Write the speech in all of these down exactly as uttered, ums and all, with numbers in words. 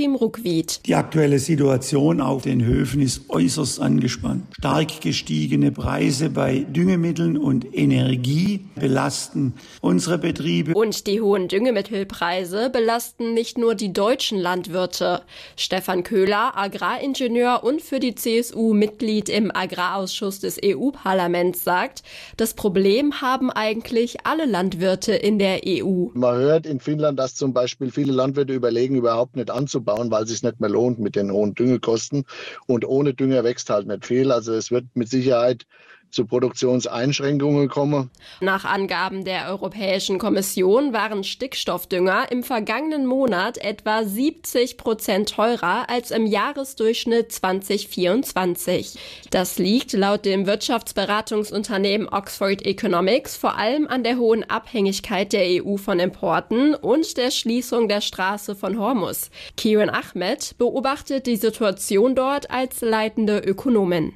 Joachim Ruckwied. Die aktuelle Situation auf den Höfen ist äußerst angespannt. Stark gestiegene Preise bei Düngemitteln und Energie belasten unsere Betriebe. Und die hohen Düngemittelpreise belasten nicht nur die deutschen Landwirte. Stefan Köhler, Agraringenieur und für die C S U Mitglied im Agrarausschuss des E U-Parlaments, sagt, das Problem haben eigentlich alle Landwirte in der E U. Man hört in Finnland, dass zum Beispiel viele Landwirte überlegen, überhaupt nicht anzubauen, weil es sich nicht mehr lohnt mit den hohen Düngekosten. Und ohne Dünger wächst halt nicht viel. Also es wird mit Sicherheit zu Produktionseinschränkungen kommen. Nach Angaben der Europäischen Kommission waren Stickstoffdünger im vergangenen Monat etwa siebzig Prozent teurer als im Jahresdurchschnitt zwanzig vierundzwanzig. Das liegt laut dem Wirtschaftsberatungsunternehmen Oxford Economics vor allem an der hohen Abhängigkeit der E U von Importen und der Schließung der Straße von Hormuz. Kieran Ahmed beobachtet die Situation dort als leitende Ökonomin.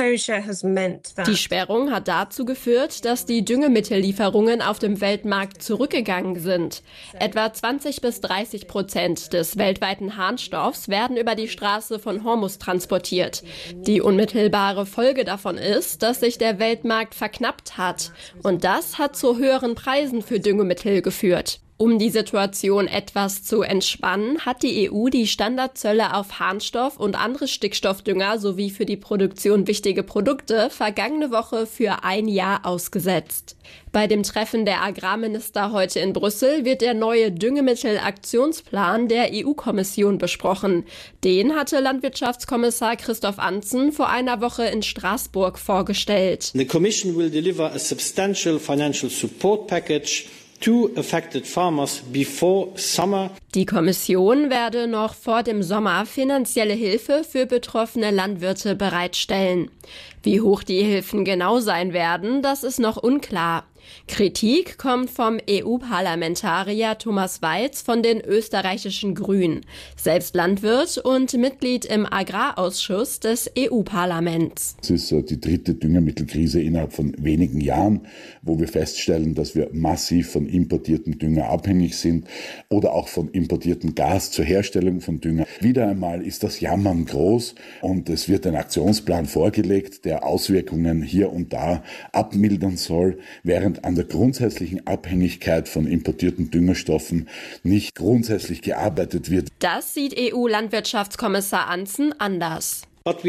Die Sperrung hat dazu geführt, dass die Düngemittellieferungen auf dem Weltmarkt zurückgegangen sind. Etwa zwanzig bis dreißig Prozent des weltweiten Harnstoffs werden über die Straße von Hormuz transportiert. Die unmittelbare Folge davon ist, dass sich der Weltmarkt verknappt hat. Und das hat zu höheren Preisen für Düngemittel geführt. Um die Situation etwas zu entspannen, hat die E U die Standardzölle auf Harnstoff und andere Stickstoffdünger sowie für die Produktion wichtige Produkte vergangene Woche für ein Jahr ausgesetzt. Bei dem Treffen der Agrarminister heute in Brüssel wird der neue Düngemittelaktionsplan der E U-Kommission besprochen. Den hatte Landwirtschaftskommissar Christoph Antzen vor einer Woche in Straßburg vorgestellt. The Commission will deliver a substantial financial support package to affected farmers before summer. Die Kommission werde noch vor dem Sommer finanzielle Hilfe für betroffene Landwirte bereitstellen. Wie hoch die Hilfen genau sein werden, das ist noch unklar. Kritik kommt vom E U-Parlamentarier Thomas Weiz von den österreichischen Grünen, selbst Landwirt und Mitglied im Agrarausschuss des E U-Parlaments. Es ist die dritte Düngemittelkrise innerhalb von wenigen Jahren, wo wir feststellen, dass wir massiv von importiertem Dünger abhängig sind oder auch von importiertem Gas zur Herstellung von Dünger. Wieder einmal ist das Jammern groß und es wird ein Aktionsplan vorgelegt, der Auswirkungen hier und da abmildern soll, während an der grundsätzlichen Abhängigkeit von importierten Düngerstoffen nicht grundsätzlich gearbeitet wird. Das sieht E U-Landwirtschaftskommissar Antzen anders.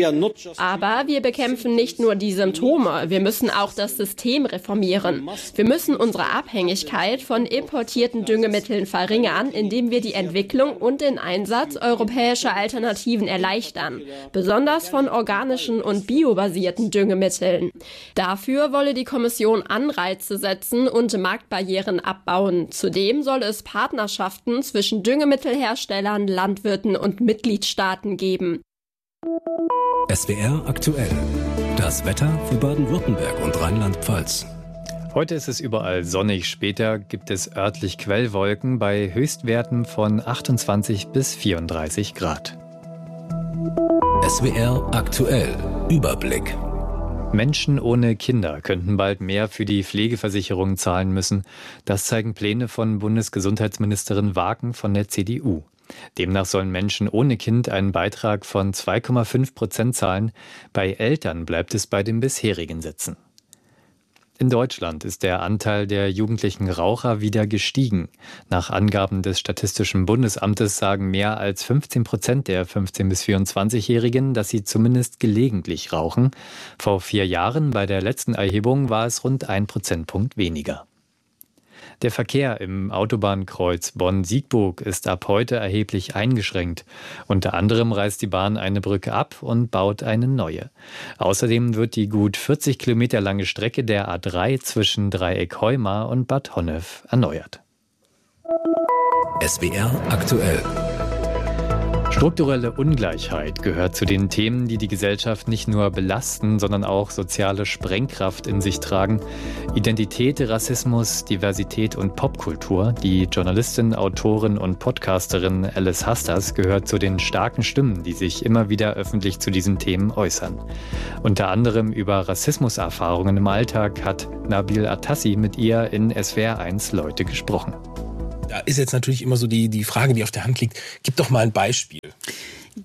Aber wir bekämpfen nicht nur die Symptome, wir müssen auch das System reformieren. Wir müssen unsere Abhängigkeit von importierten Düngemitteln verringern, indem wir die Entwicklung und den Einsatz europäischer Alternativen erleichtern, besonders von organischen und biobasierten Düngemitteln. Dafür wolle die Kommission Anreize setzen und Marktbarrieren abbauen. Zudem soll es Partnerschaften zwischen Düngemittelherstellern, Landwirten und Mitgliedstaaten geben. S W R aktuell. Das Wetter für Baden-Württemberg und Rheinland-Pfalz. Heute ist es überall sonnig, später gibt es örtlich Quellwolken bei Höchstwerten von achtundzwanzig bis vierunddreißig Grad. S W R aktuell. Überblick. Menschen ohne Kinder könnten bald mehr für die Pflegeversicherung zahlen müssen. Das zeigen Pläne von Bundesgesundheitsministerin Waken von der C D U. Demnach sollen Menschen ohne Kind einen Beitrag von zwei Komma fünf Prozent zahlen. Bei Eltern bleibt es bei den bisherigen Sätzen. In Deutschland ist der Anteil der jugendlichen Raucher wieder gestiegen. Nach Angaben des Statistischen Bundesamtes sagen mehr als fünfzehn Prozent der fünfzehn- bis vierundzwanzigjährigen, dass sie zumindest gelegentlich rauchen. Vor vier Jahren bei der letzten Erhebung war es rund ein Prozentpunkt weniger. Der Verkehr im Autobahnkreuz Bonn-Siegburg ist ab heute erheblich eingeschränkt. Unter anderem reißt die Bahn eine Brücke ab und baut eine neue. Außerdem wird die gut vierzig Kilometer lange Strecke der A drei zwischen Dreieck-Heumar und Bad Honnef erneuert. S W R aktuell. Strukturelle Ungleichheit gehört zu den Themen, die die Gesellschaft nicht nur belasten, sondern auch soziale Sprengkraft in sich tragen. Identität, Rassismus, Diversität und Popkultur. Die Journalistin, Autorin und Podcasterin Alice Hastas gehört zu den starken Stimmen, die sich immer wieder öffentlich zu diesen Themen äußern. Unter anderem über Rassismuserfahrungen im Alltag hat Nabil Atassi mit ihr in S W R eins Leute gesprochen. Da ist jetzt natürlich immer so die, die Frage, die auf der Hand liegt, gib doch mal ein Beispiel.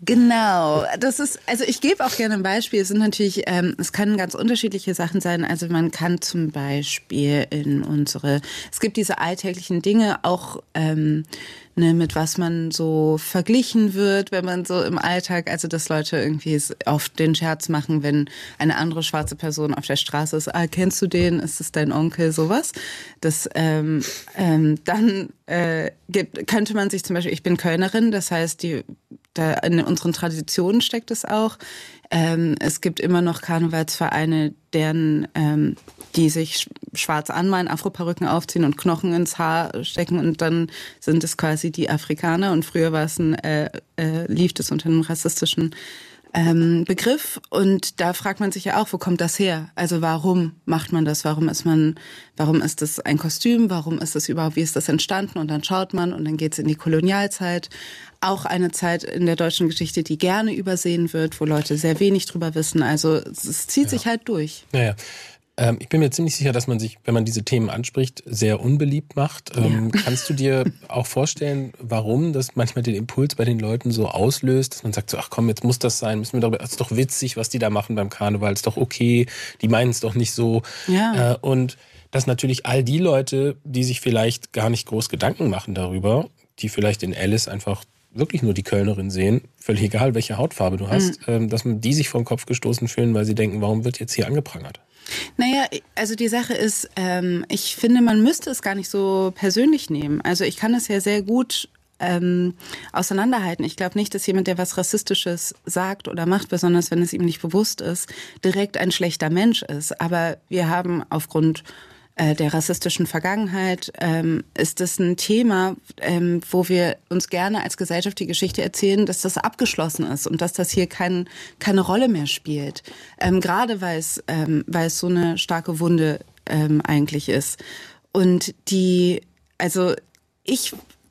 Genau, das ist, also ich gebe auch gerne ein Beispiel. Es sind natürlich, ähm, es können ganz unterschiedliche Sachen sein. Also man kann zum Beispiel in unsere, es gibt diese alltäglichen Dinge auch, ähm, ne, mit was man so verglichen wird, wenn man so im Alltag, also dass Leute irgendwie oft den Scherz machen, wenn eine andere schwarze Person auf der Straße ist, ah, kennst du den, ist das dein Onkel, sowas. Das, ähm, ähm, dann äh, gibt, könnte man sich zum Beispiel, ich bin Kölnerin, das heißt, die da in unseren Traditionen steckt es auch. Ähm, es gibt immer noch Karnevalsvereine, deren, ähm, die sich schwarz anmalen, Afroperücken aufziehen und Knochen ins Haar stecken und dann sind es quasi die Afrikaner. Und früher war es ein, äh, äh, lief das unter einem rassistischen ähm, Begriff. Und da fragt man sich ja auch, wo kommt das her? Also warum macht man das? Warum ist man, warum ist das ein Kostüm? Warum ist das überhaupt, wie ist das entstanden? Und dann schaut man und dann geht's in die Kolonialzeit. Auch eine Zeit in der deutschen Geschichte, die gerne übersehen wird, wo Leute sehr wenig drüber wissen. Also es zieht ja. sich halt durch. Naja. Ähm, ich bin mir ziemlich sicher, dass man sich, wenn man diese Themen anspricht, sehr unbeliebt macht. Ähm, ja. Kannst du dir auch vorstellen, warum das manchmal den Impuls bei den Leuten so auslöst, dass man sagt so, ach komm, jetzt muss das sein, müssen wir doch, das ist doch witzig, was die da machen beim Karneval, ist doch okay, die meinen es doch nicht so. Ja. Äh, und dass natürlich all die Leute, die sich vielleicht gar nicht groß Gedanken machen darüber, die vielleicht in Alice einfach wirklich nur die Kölnerin sehen, völlig egal, welche Hautfarbe du hast, mhm. dass man die sich vom Kopf gestoßen fühlen, weil sie denken, warum wird jetzt hier angeprangert? Naja, also die Sache ist, ähm, ich finde, man müsste es gar nicht so persönlich nehmen. Also ich kann es ja sehr gut ähm, auseinanderhalten. Ich glaube nicht, dass jemand, der was Rassistisches sagt oder macht, besonders wenn es ihm nicht bewusst ist, direkt ein schlechter Mensch ist. Aber wir haben aufgrund der rassistischen Vergangenheit, ähm, ist das ein Thema, ähm, wo wir uns gerne als Gesellschaft die Geschichte erzählen, dass das abgeschlossen ist und dass das hier kein, keine Rolle mehr spielt. Ähm, gerade weil es, ähm, weil es so eine starke Wunde ähm, eigentlich ist. Und die, also ich,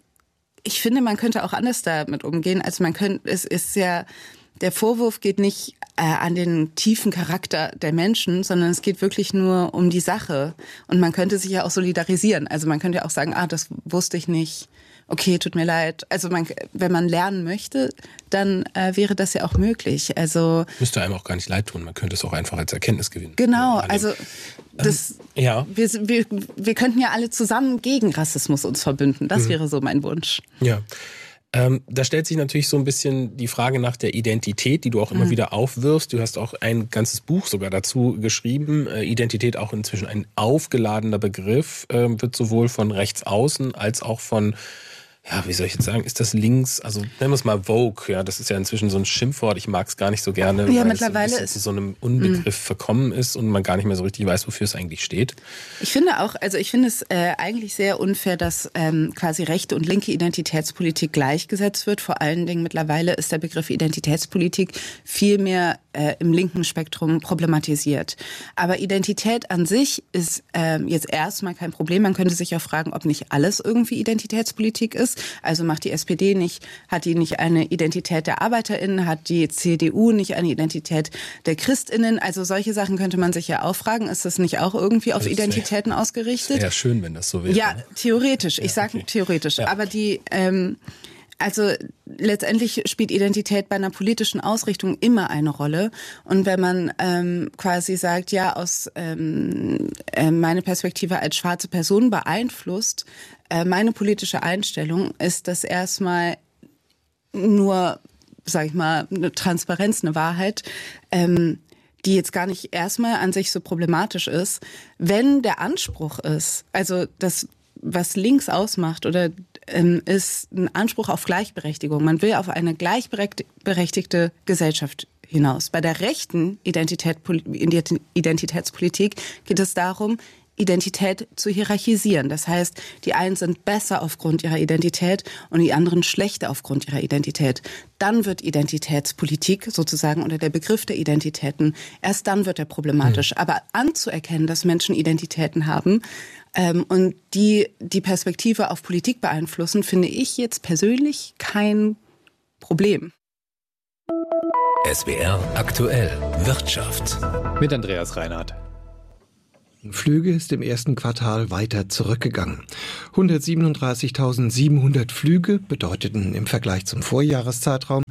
ich finde, man könnte auch anders damit umgehen. Also man könnte, es ist ja, der Vorwurf geht nicht äh, an den tiefen Charakter der Menschen, sondern es geht wirklich nur um die Sache. Und man könnte sich ja auch solidarisieren. Also man könnte ja auch sagen, ah, das wusste ich nicht. Okay, tut mir leid. Also man, wenn man lernen möchte, dann äh, wäre das ja auch möglich. Also müsste einem auch gar nicht leid tun. Man könnte es auch einfach als Erkenntnis gewinnen. Genau, also das, ähm, ja. wir, wir, wir könnten ja alle zusammen gegen Rassismus uns verbünden. Das mhm. wäre so mein Wunsch. Ja. Ähm, da stellt sich natürlich so ein bisschen die Frage nach der Identität, die du auch immer mhm. wieder aufwirfst. Du hast auch ein ganzes Buch sogar dazu geschrieben. Äh, Identität auch inzwischen ein aufgeladener Begriff, äh, wird sowohl von rechts außen als auch von, ja, wie soll ich jetzt sagen, ist das links, also nennen wir es mal Vogue, ja, das ist ja inzwischen so ein Schimpfwort, ich mag es gar nicht so gerne, ja, weil mittlerweile es ein bisschen zu so einem Unbegriff mh. verkommen ist und man gar nicht mehr so richtig weiß, wofür es eigentlich steht. Ich finde auch, also ich finde es äh, eigentlich sehr unfair, dass ähm, quasi rechte und linke Identitätspolitik gleichgesetzt wird. Vor allen Dingen mittlerweile ist der Begriff Identitätspolitik viel mehr äh, im linken Spektrum problematisiert. Aber Identität an sich ist äh, jetzt erstmal kein Problem. Man könnte sich auch fragen, ob nicht alles irgendwie Identitätspolitik ist. Also macht die S P D nicht, hat die nicht eine Identität der ArbeiterInnen, hat die C D U nicht eine Identität der ChristInnen? Also solche Sachen könnte man sich ja auch fragen. Ist das nicht auch irgendwie auf also Identitäten wär, ausgerichtet? Wäre schön, wenn das so wäre. Ja, theoretisch. Ich ja, sage okay. theoretisch. Ja. Aber die, ähm, also letztendlich spielt Identität bei einer politischen Ausrichtung immer eine Rolle. Und wenn man ähm, quasi sagt, ja, aus ähm, äh, meine Perspektive als schwarze Person beeinflusst, äh, meine politische Einstellung ist das erstmal nur, sag ich mal, eine Transparenz, eine Wahrheit, ähm, die jetzt gar nicht erstmal an sich so problematisch ist. Wenn der Anspruch ist, also das, was links ausmacht oder ähm, ist ein Anspruch auf Gleichberechtigung. Man will auf eine gleichberechtigte Gesellschaft hinaus. Bei der rechten Identität, Identitätspolitik geht es darum, Identität zu hierarchisieren. Das heißt, die einen sind besser aufgrund ihrer Identität und die anderen schlechter aufgrund ihrer Identität. Dann wird Identitätspolitik sozusagen unter der Begriff der Identitäten, erst dann wird er problematisch. Mhm. Aber anzuerkennen, dass Menschen Identitäten haben ähm, und die die Perspektive auf Politik beeinflussen, finde ich jetzt persönlich kein Problem. S W R aktuell Wirtschaft mit Andreas Reinhardt. Flüge ist im ersten Quartal weiter zurückgegangen. hundertsiebenunddreißigtausendsiebenhundert Flüge bedeuteten im Vergleich zum Vorjahreszeitraum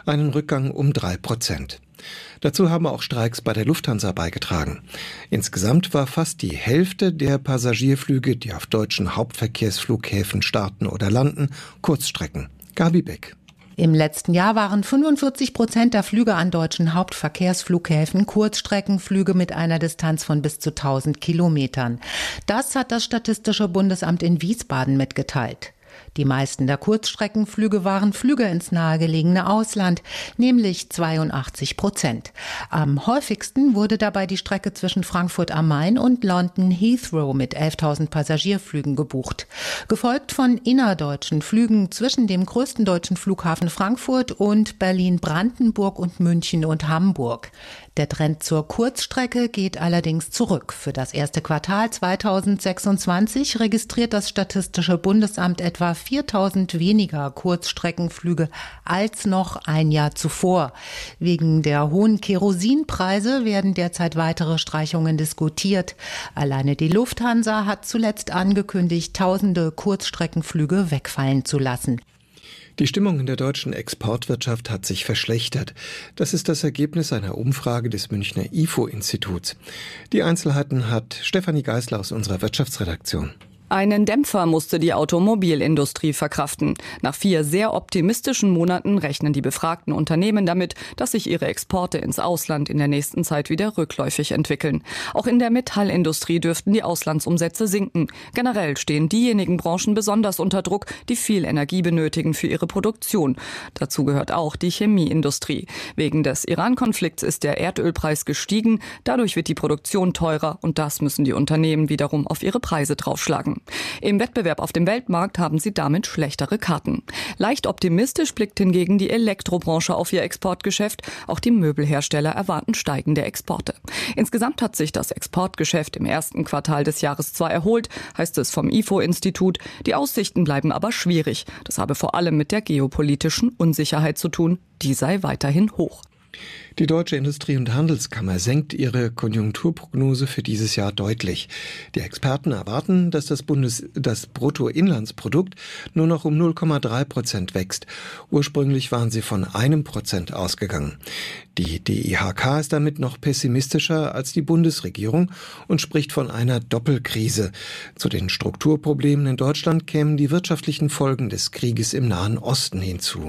einen Rückgang um drei Prozent. Dazu haben auch Streiks bei der Lufthansa beigetragen. Insgesamt war fast die Hälfte der Passagierflüge, die auf deutschen Hauptverkehrsflughäfen starten oder landen, Kurzstrecken. Gabi Beck. Im letzten Jahr waren fünfundvierzig Prozent der Flüge an deutschen Hauptverkehrsflughäfen Kurzstreckenflüge mit einer Distanz von bis zu tausend Kilometern. Das hat das Statistische Bundesamt in Wiesbaden mitgeteilt. Die meisten der Kurzstreckenflüge waren Flüge ins nahegelegene Ausland, nämlich zweiundachtzig Prozent. Am häufigsten wurde dabei die Strecke zwischen Frankfurt am Main und London Heathrow mit elftausend Passagierflügen gebucht. Gefolgt von innerdeutschen Flügen zwischen dem größten deutschen Flughafen Frankfurt und Berlin-Brandenburg und München und Hamburg. Der Trend zur Kurzstrecke geht allerdings zurück. Für das erste Quartal zweitausendsechsundzwanzig registriert das Statistische Bundesamt etwa viertausend weniger Kurzstreckenflüge als noch ein Jahr zuvor. Wegen der hohen Kerosinpreise werden derzeit weitere Streichungen diskutiert. Alleine die Lufthansa hat zuletzt angekündigt, tausende Kurzstreckenflüge wegfallen zu lassen. Die Stimmung in der deutschen Exportwirtschaft hat sich verschlechtert. Das ist das Ergebnis einer Umfrage des Münchner I F O-Instituts. Die Einzelheiten hat Stefanie Geisler aus unserer Wirtschaftsredaktion. Einen Dämpfer musste die Automobilindustrie verkraften. Nach vier sehr optimistischen Monaten rechnen die befragten Unternehmen damit, dass sich ihre Exporte ins Ausland in der nächsten Zeit wieder rückläufig entwickeln. Auch in der Metallindustrie dürften die Auslandsumsätze sinken. Generell stehen diejenigen Branchen besonders unter Druck, die viel Energie benötigen für ihre Produktion. Dazu gehört auch die Chemieindustrie. Wegen des Iran-Konflikts ist der Erdölpreis gestiegen. Dadurch wird die Produktion teurer und das müssen die Unternehmen wiederum auf ihre Preise draufschlagen. Im Wettbewerb auf dem Weltmarkt haben sie damit schlechtere Karten. Leicht optimistisch blickt hingegen die Elektrobranche auf ihr Exportgeschäft. Auch die Möbelhersteller erwarten steigende Exporte. Insgesamt hat sich das Exportgeschäft im ersten Quartal des Jahres zwar erholt, heißt es vom I F O-Institut. Die Aussichten bleiben aber schwierig. Das habe vor allem mit der geopolitischen Unsicherheit zu tun. Die sei weiterhin hoch. Die Deutsche Industrie- und Handelskammer senkt ihre Konjunkturprognose für dieses Jahr deutlich. Die Experten erwarten, dass das Bundes, das Bruttoinlandsprodukt nur noch um null Komma drei Prozent wächst. Ursprünglich waren sie von einem Prozent ausgegangen. Die D I H K ist damit noch pessimistischer als die Bundesregierung und spricht von einer Doppelkrise. Zu den Strukturproblemen in Deutschland kämen die wirtschaftlichen Folgen des Krieges im Nahen Osten hinzu.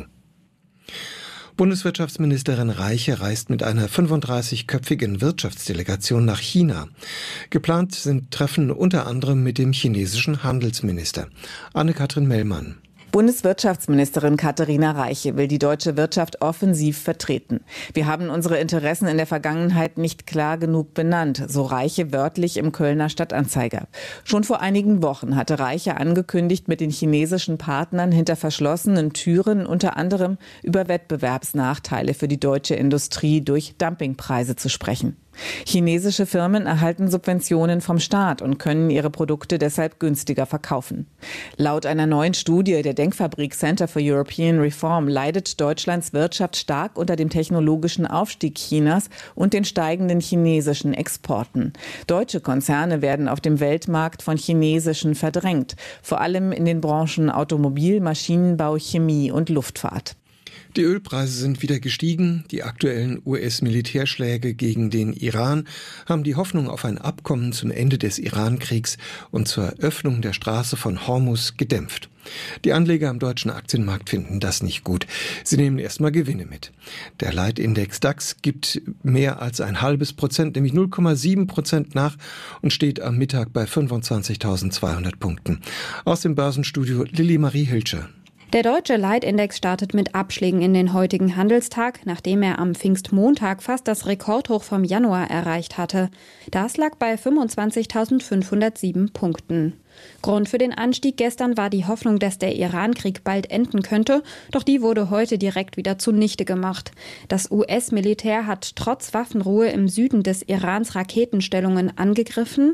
Bundeswirtschaftsministerin Reiche reist mit einer fünfunddreißigköpfigen Wirtschaftsdelegation nach China. Geplant sind Treffen unter anderem mit dem chinesischen Handelsminister. Anne-Kathrin Mellmann. Bundeswirtschaftsministerin Katharina Reiche will die deutsche Wirtschaft offensiv vertreten. Wir haben unsere Interessen in der Vergangenheit nicht klar genug benannt, so Reiche wörtlich im Kölner Stadtanzeiger. Schon vor einigen Wochen hatte Reiche angekündigt, mit den chinesischen Partnern hinter verschlossenen Türen unter anderem über Wettbewerbsnachteile für die deutsche Industrie durch Dumpingpreise zu sprechen. Chinesische Firmen erhalten Subventionen vom Staat und können ihre Produkte deshalb günstiger verkaufen. Laut einer neuen Studie der Denkfabrik Center for European Reform leidet Deutschlands Wirtschaft stark unter dem technologischen Aufstieg Chinas und den steigenden chinesischen Exporten. Deutsche Konzerne werden auf dem Weltmarkt von chinesischen verdrängt, vor allem in den Branchen Automobil, Maschinenbau, Chemie und Luftfahrt. Die Ölpreise sind wieder gestiegen. Die aktuellen U S-Militärschläge gegen den Iran haben die Hoffnung auf ein Abkommen zum Ende des Iran-Kriegs und zur Öffnung der Straße von Hormuz gedämpft. Die Anleger am deutschen Aktienmarkt finden das nicht gut. Sie nehmen erstmal Gewinne mit. Der Leitindex DAX gibt mehr als ein halbes Prozent, nämlich null Komma sieben Prozent nach und steht am Mittag bei fünfundzwanzigtausendzweihundert Punkten. Aus dem Börsenstudio Lilly Marie Hilscher. Der deutsche Leitindex startet mit Abschlägen in den heutigen Handelstag, nachdem er am Pfingstmontag fast das Rekordhoch vom Januar erreicht hatte. Das lag bei fünfundzwanzigtausendfünfhundertsieben Punkten. Grund für den Anstieg gestern war die Hoffnung, dass der Iran-Krieg bald enden könnte, doch die wurde heute direkt wieder zunichte gemacht. Das U S-Militär hat trotz Waffenruhe im Süden des Irans Raketenstellungen angegriffen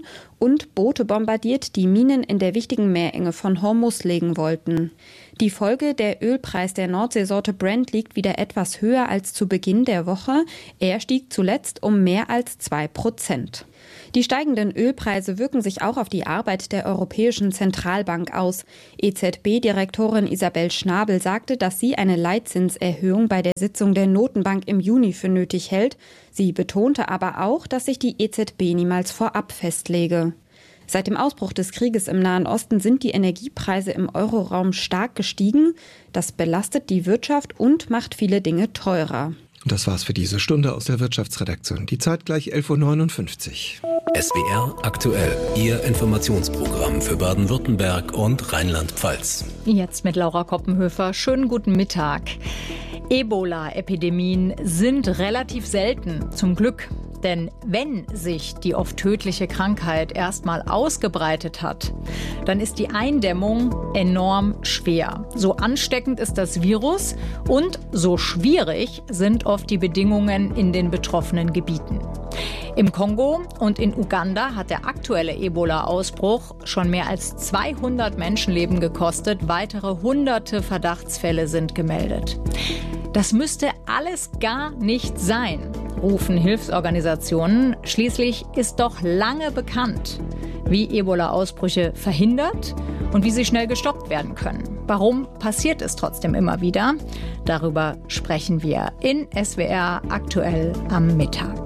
und Boote bombardiert, die Minen in der wichtigen Meerenge von Hormuz legen wollten. Die Folge: der Ölpreis der Nordseesorte Brent liegt wieder etwas höher als zu Beginn der Woche. Er stieg zuletzt um mehr als zwei Prozent. Die steigenden Ölpreise wirken sich auch auf die Arbeit der Europäischen Zentralbank aus. E Z B-Direktorin Isabel Schnabel sagte, dass sie eine Leitzinserhöhung bei der Sitzung der Notenbank im Juni für nötig hält. Sie betonte aber auch, dass sich die E Z B niemals vorab festlege. Seit dem Ausbruch des Krieges im Nahen Osten sind die Energiepreise im Euroraum stark gestiegen. Das belastet die Wirtschaft und macht viele Dinge teurer. Und das war's für diese Stunde aus der Wirtschaftsredaktion. Die Zeit gleich elf Uhr neunundfünfzig. S W R aktuell, Ihr Informationsprogramm für Baden-Württemberg und Rheinland-Pfalz. Jetzt mit Laura Koppenhöfer. Schönen guten Mittag. Ebola-Epidemien sind relativ selten, zum Glück. Denn wenn sich die oft tödliche Krankheit erstmal ausgebreitet hat, dann ist die Eindämmung enorm schwer. So ansteckend ist das Virus und so schwierig sind oft die Bedingungen in den betroffenen Gebieten. Im Kongo und in Uganda hat der aktuelle Ebola-Ausbruch schon mehr als zweihundert Menschenleben gekostet. Weitere hunderte Verdachtsfälle sind gemeldet. Das müsste alles gar nicht sein, rufen Hilfsorganisationen. Schließlich ist doch lange bekannt, wie Ebola-Ausbrüche verhindert und wie sie schnell gestoppt werden können. Warum passiert es trotzdem immer wieder? Darüber sprechen wir in S W R aktuell am Mittag.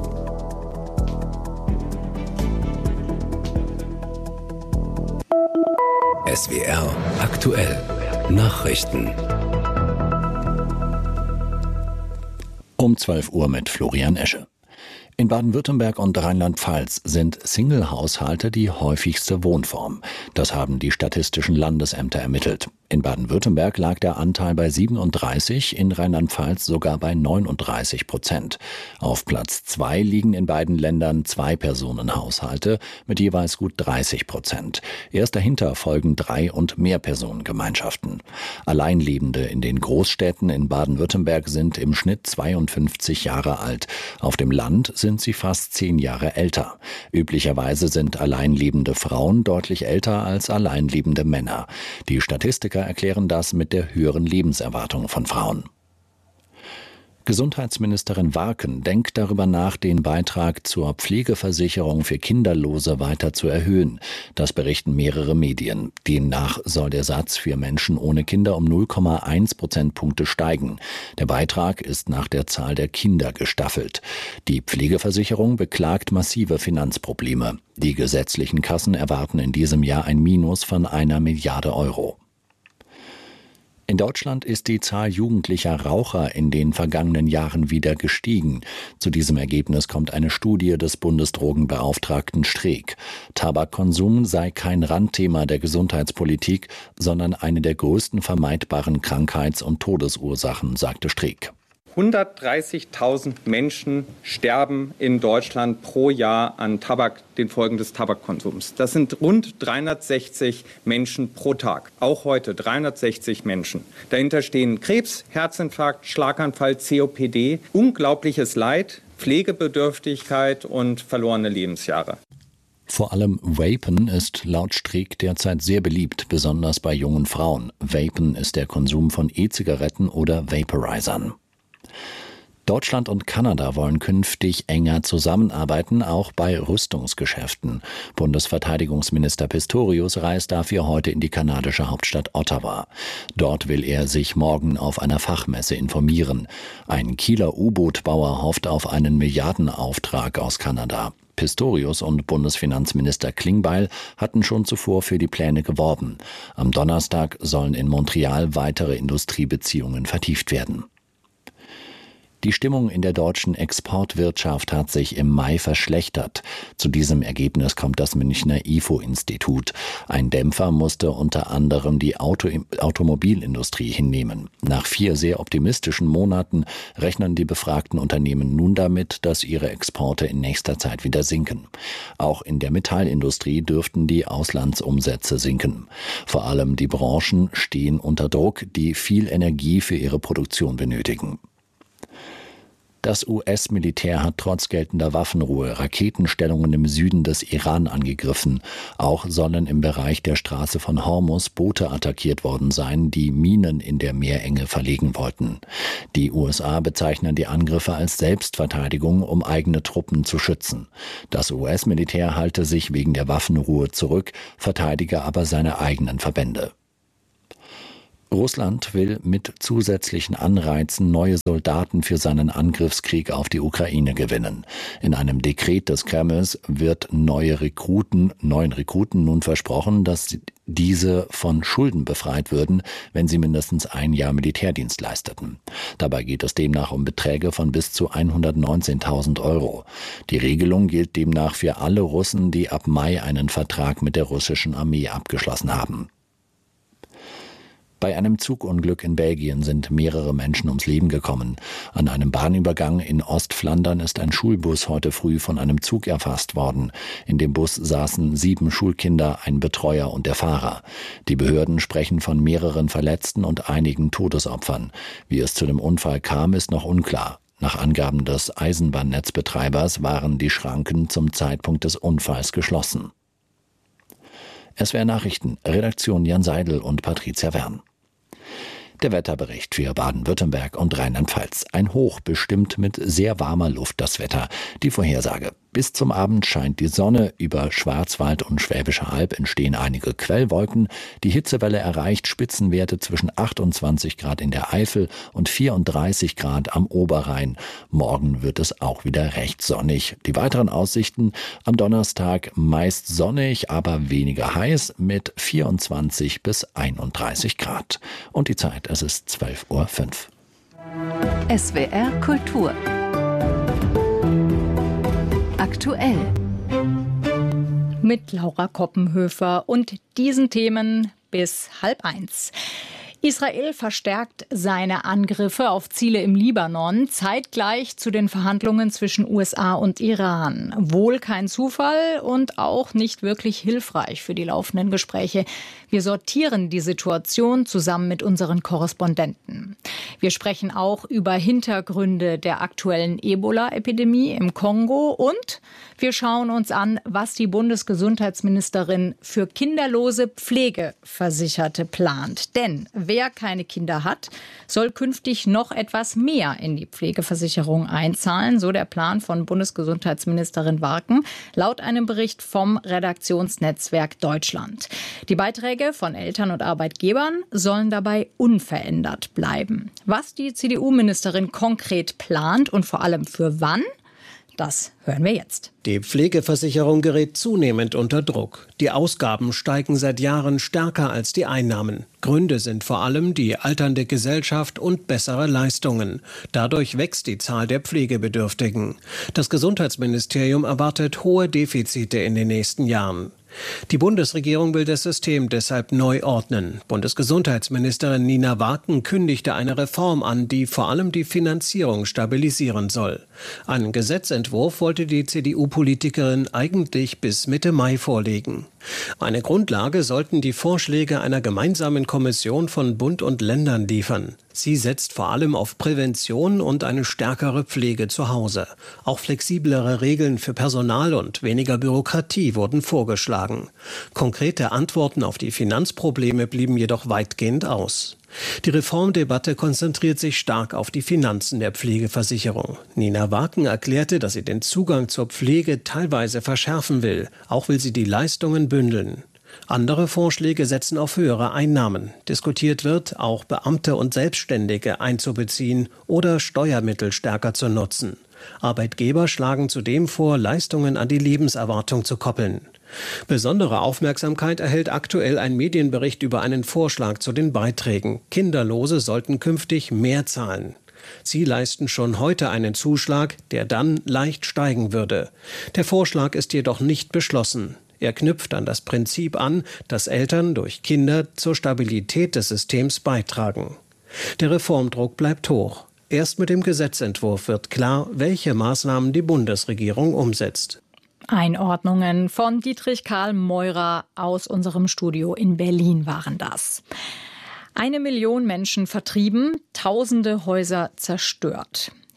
S W R aktuell Nachrichten. Um zwölf Uhr mit Florian Esche. In Baden-Württemberg und Rheinland-Pfalz sind Single-Haushalte die häufigste Wohnform. Das haben die statistischen Landesämter ermittelt. In Baden-Württemberg lag der Anteil bei siebenunddreißig, in Rheinland-Pfalz sogar bei neununddreißig Prozent. Auf Platz zwei liegen in beiden Ländern Zwei-Personen-Haushalte mit jeweils gut dreißig Prozent. Erst dahinter folgen Drei- und Mehrpersonengemeinschaften. Alleinlebende in den Großstädten in Baden-Württemberg sind im Schnitt zweiundfünfzig Jahre alt. Auf dem Land sind sie fast zehn Jahre älter. Üblicherweise sind alleinlebende Frauen deutlich älter als alleinlebende Männer. Die Statistiker erklären das mit der höheren Lebenserwartung von Frauen. Gesundheitsministerin Warken denkt darüber nach, den Beitrag zur Pflegeversicherung für Kinderlose weiter zu erhöhen. Das berichten mehrere Medien. Demnach soll der Satz für Menschen ohne Kinder um null Komma eins Prozentpunkte steigen. Der Beitrag ist nach der Zahl der Kinder gestaffelt. Die Pflegeversicherung beklagt massive Finanzprobleme. Die gesetzlichen Kassen erwarten in diesem Jahr ein Minus von einer Milliarde Euro. In Deutschland ist die Zahl jugendlicher Raucher in den vergangenen Jahren wieder gestiegen. Zu diesem Ergebnis kommt eine Studie des Bundesdrogenbeauftragten Streeck. Tabakkonsum sei kein Randthema der Gesundheitspolitik, sondern eine der größten vermeidbaren Krankheits- und Todesursachen, sagte Streeck. hundertdreißigtausend Menschen sterben in Deutschland pro Jahr an Tabak, den Folgen des Tabakkonsums. Das sind rund dreihundertsechzig Menschen pro Tag. Auch heute dreihundertsechzig Menschen. Dahinter stehen Krebs, Herzinfarkt, Schlaganfall, C O P D, unglaubliches Leid, Pflegebedürftigkeit und verlorene Lebensjahre. Vor allem Vapen ist laut Streeck derzeit sehr beliebt, besonders bei jungen Frauen. Vapen ist der Konsum von E-Zigaretten oder Vaporizern. Deutschland und Kanada wollen künftig enger zusammenarbeiten, auch bei Rüstungsgeschäften. Bundesverteidigungsminister Pistorius reist dafür heute in die kanadische Hauptstadt Ottawa. Dort will er sich morgen auf einer Fachmesse informieren. Ein Kieler U-Boot-Bauer hofft auf einen Milliardenauftrag aus Kanada. Pistorius und Bundesfinanzminister Klingbeil hatten schon zuvor für die Pläne geworben. Am Donnerstag sollen in Montreal weitere Industriebeziehungen vertieft werden. Die Stimmung in der deutschen Exportwirtschaft hat sich im Mai verschlechtert. Zu diesem Ergebnis kommt das Münchner I F O-Institut. Ein Dämpfer musste unter anderem die Auto- Automobilindustrie hinnehmen. Nach vier sehr optimistischen Monaten rechnen die befragten Unternehmen nun damit, dass ihre Exporte in nächster Zeit wieder sinken. Auch in der Metallindustrie dürften die Auslandsumsätze sinken. Vor allem die Branchen stehen unter Druck, die viel Energie für ihre Produktion benötigen. Das U S-Militär hat trotz geltender Waffenruhe Raketenstellungen im Süden des Iran angegriffen. Auch sollen im Bereich der Straße von Hormuz Boote attackiert worden sein, die Minen in der Meerenge verlegen wollten. Die U S A bezeichnen die Angriffe als Selbstverteidigung, um eigene Truppen zu schützen. Das U S-Militär halte sich wegen der Waffenruhe zurück, verteidige aber seine eigenen Verbände. Russland will mit zusätzlichen Anreizen neue Soldaten für seinen Angriffskrieg auf die Ukraine gewinnen. In einem Dekret des Kremls wird neue Rekruten, neuen Rekruten nun versprochen, dass diese von Schulden befreit würden, wenn sie mindestens ein Jahr Militärdienst leisteten. Dabei geht es demnach um Beträge von bis zu hundertneunzehntausend Euro. Die Regelung gilt demnach für alle Russen, die ab Mai einen Vertrag mit der russischen Armee abgeschlossen haben. Bei einem Zugunglück in Belgien sind mehrere Menschen ums Leben gekommen. An einem Bahnübergang in Ostflandern ist ein Schulbus heute früh von einem Zug erfasst worden. In dem Bus saßen sieben Schulkinder, ein Betreuer und der Fahrer. Die Behörden sprechen von mehreren Verletzten und einigen Todesopfern. Wie es zu dem Unfall kam, ist noch unklar. Nach Angaben des Eisenbahnnetzbetreibers waren die Schranken zum Zeitpunkt des Unfalls geschlossen. S W R Nachrichten, Redaktion Jan Seidel und Patricia Wern. Der Wetterbericht für Baden-Württemberg und Rheinland-Pfalz. Ein Hoch bestimmt mit sehr warmer Luft das Wetter. Die Vorhersage. Bis zum Abend scheint die Sonne. Über Schwarzwald und Schwäbische Alb entstehen einige Quellwolken. Die Hitzewelle erreicht Spitzenwerte zwischen achtundzwanzig Grad in der Eifel und vierunddreißig Grad am Oberrhein. Morgen wird es auch wieder recht sonnig. Die weiteren Aussichten: am Donnerstag meist sonnig, aber weniger heiß mit vierundzwanzig bis einunddreißig Grad. Und die Zeit, es ist zwölf Uhr fünf. S W R Kultur. Aktuell. Mit Laura Koppenhöfer und diesen Themen bis halb eins. Israel verstärkt seine Angriffe auf Ziele im Libanon, zeitgleich zu den Verhandlungen zwischen U S A und Iran. Wohl kein Zufall und auch nicht wirklich hilfreich für die laufenden Gespräche. Wir sortieren die Situation zusammen mit unseren Korrespondenten. Wir sprechen auch über Hintergründe der aktuellen Ebola-Epidemie im Kongo und wir schauen uns an, was die Bundesgesundheitsministerin für kinderlose Pflegeversicherte plant. Denn wer keine Kinder hat, soll künftig noch etwas mehr in die Pflegeversicherung einzahlen, so der Plan von Bundesgesundheitsministerin Warken, laut einem Bericht vom Redaktionsnetzwerk Deutschland. Die Beiträge von Eltern und Arbeitgebern sollen dabei unverändert bleiben. Was die C D U-Ministerin konkret plant und vor allem für wann, das hören wir jetzt. Die Pflegeversicherung gerät zunehmend unter Druck. Die Ausgaben steigen seit Jahren stärker als die Einnahmen. Gründe sind vor allem die alternde Gesellschaft und bessere Leistungen. Dadurch wächst die Zahl der Pflegebedürftigen. Das Gesundheitsministerium erwartet hohe Defizite in den nächsten Jahren. Die Bundesregierung will das System deshalb neu ordnen. Bundesgesundheitsministerin Nina Warken kündigte eine Reform an, die vor allem die Finanzierung stabilisieren soll. Einen Gesetzentwurf wollte die C D U-Politikerin eigentlich bis Mitte Mai vorlegen. Eine Grundlage sollten die Vorschläge einer gemeinsamen Kommission von Bund und Ländern liefern. Sie setzt vor allem auf Prävention und eine stärkere Pflege zu Hause. Auch flexiblere Regeln für Personal und weniger Bürokratie wurden vorgeschlagen. Konkrete Antworten auf die Finanzprobleme blieben jedoch weitgehend aus. Die Reformdebatte konzentriert sich stark auf die Finanzen der Pflegeversicherung. Nina Warken erklärte, dass sie den Zugang zur Pflege teilweise verschärfen will. Auch will sie die Leistungen bündeln. Andere Vorschläge setzen auf höhere Einnahmen. Diskutiert wird, auch Beamte und Selbstständige einzubeziehen oder Steuermittel stärker zu nutzen. Arbeitgeber schlagen zudem vor, Leistungen an die Lebenserwartung zu koppeln. Besondere Aufmerksamkeit erhält aktuell ein Medienbericht über einen Vorschlag zu den Beiträgen. Kinderlose sollten künftig mehr zahlen. Sie leisten schon heute einen Zuschlag, der dann leicht steigen würde. Der Vorschlag ist jedoch nicht beschlossen. Er knüpft an das Prinzip an, dass Eltern durch Kinder zur Stabilität des Systems beitragen. Der Reformdruck bleibt hoch. Erst mit dem Gesetzentwurf wird klar, welche Maßnahmen die Bundesregierung umsetzt. Einordnungen von Dietrich Karl Meurer aus unserem Studio in Berlin waren das. Eine Million Menschen vertrieben, tausende Häuser zerstört.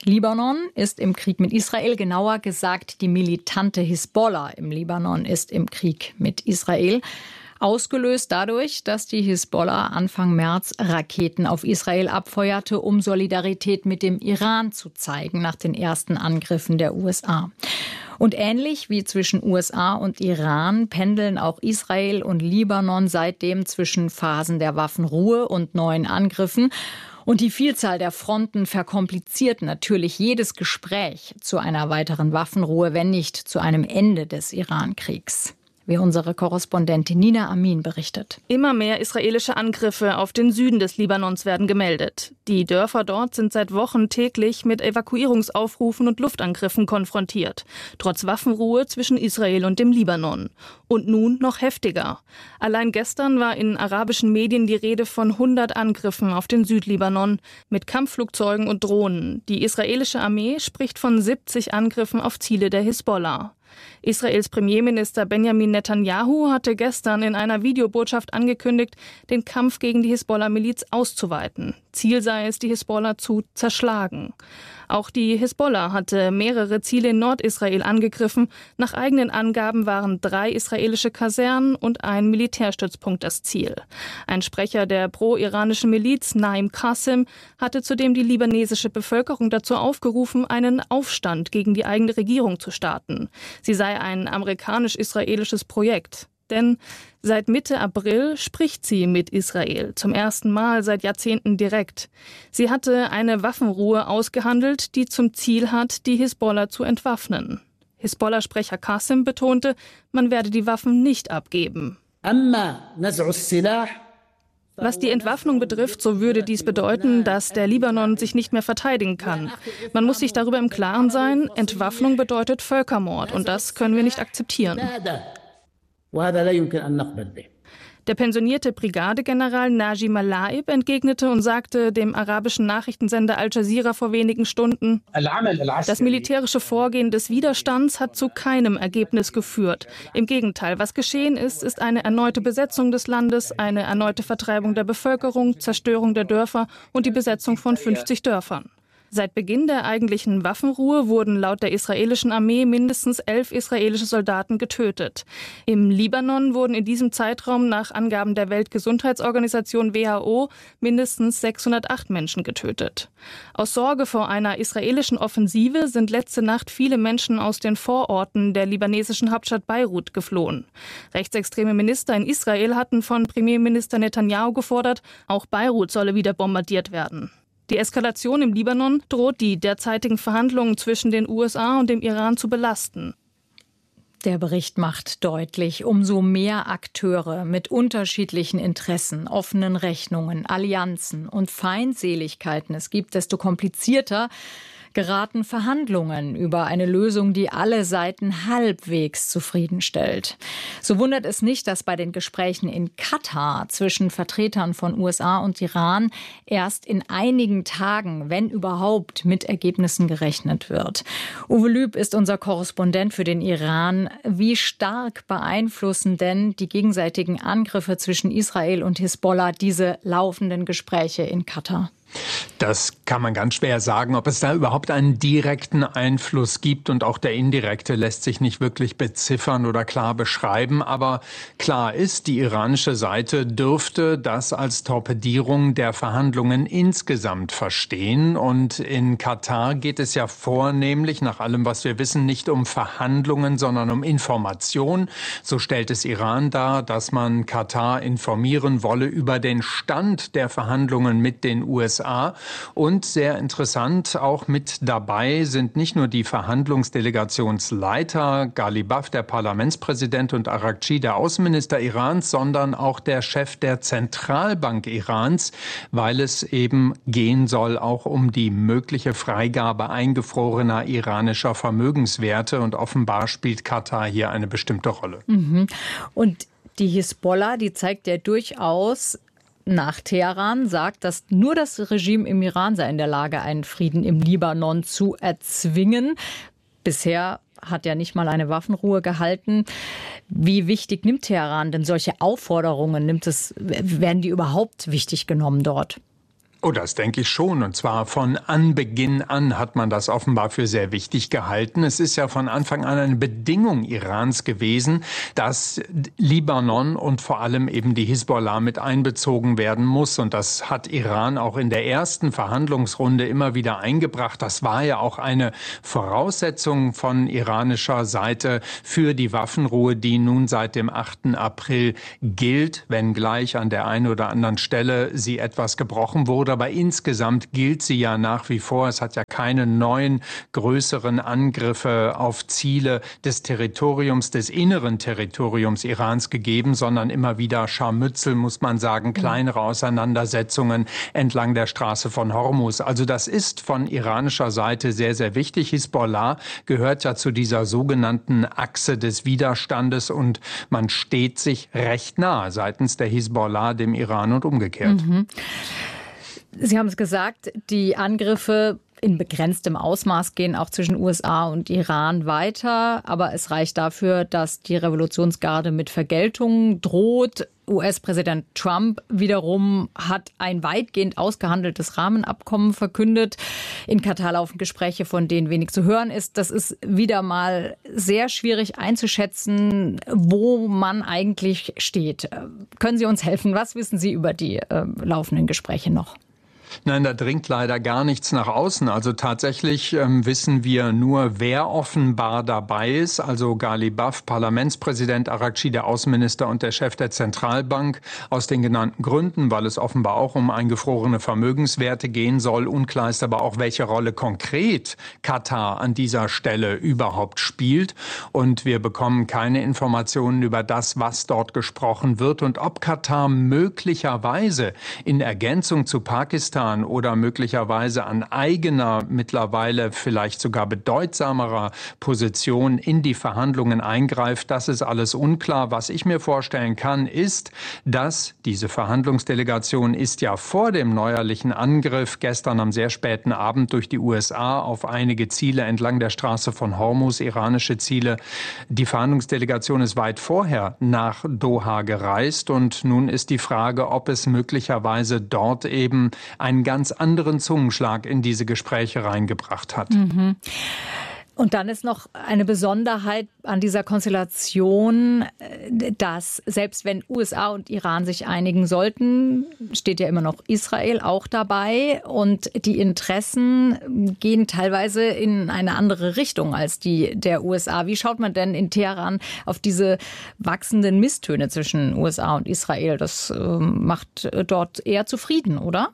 Libanon ist im Krieg mit Israel, genauer gesagt die militante Hisbollah im Libanon ist im Krieg mit Israel. Ausgelöst dadurch, dass die Hisbollah Anfang März Raketen auf Israel abfeuerte, um Solidarität mit dem Iran zu zeigen nach den ersten Angriffen der U S A. Und ähnlich wie zwischen U S A und Iran pendeln auch Israel und Libanon seitdem zwischen Phasen der Waffenruhe und neuen Angriffen. Und die Vielzahl der Fronten verkompliziert natürlich jedes Gespräch zu einer weiteren Waffenruhe, wenn nicht zu einem Ende des Iran-Kriegs. Wie unsere Korrespondentin Nina Amin berichtet. Immer mehr israelische Angriffe auf den Süden des Libanons werden gemeldet. Die Dörfer dort sind seit Wochen täglich mit Evakuierungsaufrufen und Luftangriffen konfrontiert. Trotz Waffenruhe zwischen Israel und dem Libanon. Und nun noch heftiger. Allein gestern war in arabischen Medien die Rede von hundert Angriffen auf den Südlibanon mit Kampfflugzeugen und Drohnen. Die israelische Armee spricht von siebzig Angriffen auf Ziele der Hisbollah. Israels Premierminister Benjamin Netanyahu hatte gestern in einer Videobotschaft angekündigt, den Kampf gegen die Hisbollah-Miliz auszuweiten. Ziel sei es, die Hisbollah zu zerschlagen. Auch die Hisbollah hatte mehrere Ziele in Nordisrael angegriffen. Nach eigenen Angaben waren drei israelische Kasernen und ein Militärstützpunkt das Ziel. Ein Sprecher der pro-iranischen Miliz, Naim Qasim, hatte zudem die libanesische Bevölkerung dazu aufgerufen, einen Aufstand gegen die eigene Regierung zu starten. Sie sei ein amerikanisch-israelisches Projekt. Denn seit Mitte April spricht sie mit Israel, zum ersten Mal seit Jahrzehnten direkt. Sie hatte eine Waffenruhe ausgehandelt, die zum Ziel hat, die Hisbollah zu entwaffnen. Hisbollah-Sprecher Qasim betonte, man werde die Waffen nicht abgeben. Was die Entwaffnung betrifft, so würde dies bedeuten, dass der Libanon sich nicht mehr verteidigen kann. Man muss sich darüber im Klaren sein, Entwaffnung bedeutet Völkermord und das können wir nicht akzeptieren. Der pensionierte Brigadegeneral Naji Malaib entgegnete und sagte dem arabischen Nachrichtensender Al Jazeera vor wenigen Stunden, das militärische Vorgehen des Widerstands hat zu keinem Ergebnis geführt. Im Gegenteil, was geschehen ist, ist eine erneute Besetzung des Landes, eine erneute Vertreibung der Bevölkerung, Zerstörung der Dörfer und die Besetzung von fünfzig Dörfern. Seit Beginn der eigentlichen Waffenruhe wurden laut der israelischen Armee mindestens elf israelische Soldaten getötet. Im Libanon wurden in diesem Zeitraum nach Angaben der Weltgesundheitsorganisation W H O mindestens sechshundertacht Menschen getötet. Aus Sorge vor einer israelischen Offensive sind letzte Nacht viele Menschen aus den Vororten der libanesischen Hauptstadt Beirut geflohen. Rechtsextreme Minister in Israel hatten von Premierminister Netanyahu gefordert, auch Beirut solle wieder bombardiert werden. Die Eskalation im Libanon droht die derzeitigen Verhandlungen zwischen den U S A und dem Iran zu belasten. Der Bericht macht deutlich, umso mehr Akteure mit unterschiedlichen Interessen, offenen Rechnungen, Allianzen und Feindseligkeiten es gibt, desto komplizierter geraten Verhandlungen über eine Lösung, die alle Seiten halbwegs zufriedenstellt. So wundert es nicht, dass bei den Gesprächen in Katar zwischen Vertretern von U S A und Iran erst in einigen Tagen, wenn überhaupt, mit Ergebnissen gerechnet wird. Uwe Lüb ist unser Korrespondent für den Iran. Wie stark beeinflussen denn die gegenseitigen Angriffe zwischen Israel und Hisbollah diese laufenden Gespräche in Katar? Das kann man ganz schwer sagen, ob es da überhaupt einen direkten Einfluss gibt, und auch der indirekte lässt sich nicht wirklich beziffern oder klar beschreiben. Aber klar ist, die iranische Seite dürfte das als Torpedierung der Verhandlungen insgesamt verstehen. Und in Katar geht es ja vornehmlich, nach allem, was wir wissen, nicht um Verhandlungen, sondern um Information. So stellt es Iran dar, dass man Katar informieren wolle über den Stand der Verhandlungen mit den U S A. Und sehr interessant, auch mit dabei sind nicht nur die Verhandlungsdelegationsleiter, Ghalibaf, der Parlamentspräsident, und Araghchi, der Außenminister Irans, sondern auch der Chef der Zentralbank Irans, weil es eben gehen soll auch um die mögliche Freigabe eingefrorener iranischer Vermögenswerte. Und offenbar spielt Katar hier eine bestimmte Rolle. Mhm. Und die Hisbollah, die zeigt ja durchaus nach Teheran, sagt, dass nur das Regime im Iran sei in der Lage, einen Frieden im Libanon zu erzwingen. Bisher hat ja nicht mal eine Waffenruhe gehalten. Wie wichtig nimmt Teheran denn solche Aufforderungen? Nimmt es, werden die überhaupt wichtig genommen dort? Oh, das denke ich schon. Und zwar von Anbeginn an hat man das offenbar für sehr wichtig gehalten. Es ist ja von Anfang an eine Bedingung Irans gewesen, dass Libanon und vor allem eben die Hisbollah mit einbezogen werden muss. Und das hat Iran auch in der ersten Verhandlungsrunde immer wieder eingebracht. Das war ja auch eine Voraussetzung von iranischer Seite für die Waffenruhe, die nun seit dem achten April gilt, wenngleich an der einen oder anderen Stelle sie etwas gebrochen wurde. Aber insgesamt gilt sie ja nach wie vor. Es hat ja keine neuen größeren Angriffe auf Ziele des Territoriums, des inneren Territoriums Irans gegeben, sondern immer wieder Scharmützel, muss man sagen, kleinere Auseinandersetzungen entlang der Straße von Hormuz. Also das ist von iranischer Seite sehr, sehr wichtig. Hisbollah gehört ja zu dieser sogenannten Achse des Widerstandes und man steht sich recht nah seitens der Hisbollah dem Iran und umgekehrt. Mhm. Sie haben es gesagt, die Angriffe in begrenztem Ausmaß gehen auch zwischen U S A und Iran weiter. Aber es reicht dafür, dass die Revolutionsgarde mit Vergeltung droht. U S-Präsident Trump wiederum hat ein weitgehend ausgehandeltes Rahmenabkommen verkündet. In Katar laufen Gespräche, von denen wenig zu hören ist. Das ist wieder mal sehr schwierig einzuschätzen, wo man eigentlich steht. Können Sie uns helfen? Was wissen Sie über die äh, laufenden Gespräche noch? Nein, da dringt leider gar nichts nach außen. Also tatsächlich ähm, wissen wir nur, wer offenbar dabei ist. Also Ghalibaf, Parlamentspräsident, Araghchi, der Außenminister und der Chef der Zentralbank. Aus den genannten Gründen, weil es offenbar auch um eingefrorene Vermögenswerte gehen soll. Unklar ist aber auch, welche Rolle konkret Katar an dieser Stelle überhaupt spielt. Und wir bekommen keine Informationen über das, was dort gesprochen wird und ob Katar möglicherweise in Ergänzung zu Pakistan oder möglicherweise an eigener, mittlerweile vielleicht sogar bedeutsamerer Position in die Verhandlungen eingreift. Das ist alles unklar. Was ich mir vorstellen kann, ist, dass diese Verhandlungsdelegation ist ja vor dem neuerlichen Angriff gestern am sehr späten Abend durch die U S A auf einige Ziele entlang der Straße von Hormuz, iranische Ziele. Die Verhandlungsdelegation ist weit vorher nach Doha gereist und nun ist die Frage, ob es möglicherweise dort eben einen ganz anderen Zungenschlag in diese Gespräche reingebracht hat. Mhm. Und dann ist noch eine Besonderheit an dieser Konstellation, dass selbst wenn U S A und Iran sich einigen sollten, steht ja immer noch Israel auch dabei. Und die Interessen gehen teilweise in eine andere Richtung als die der U S A. Wie schaut man denn in Teheran auf diese wachsenden Misstöne zwischen U S A und Israel? Das äh, macht dort eher zufrieden, oder?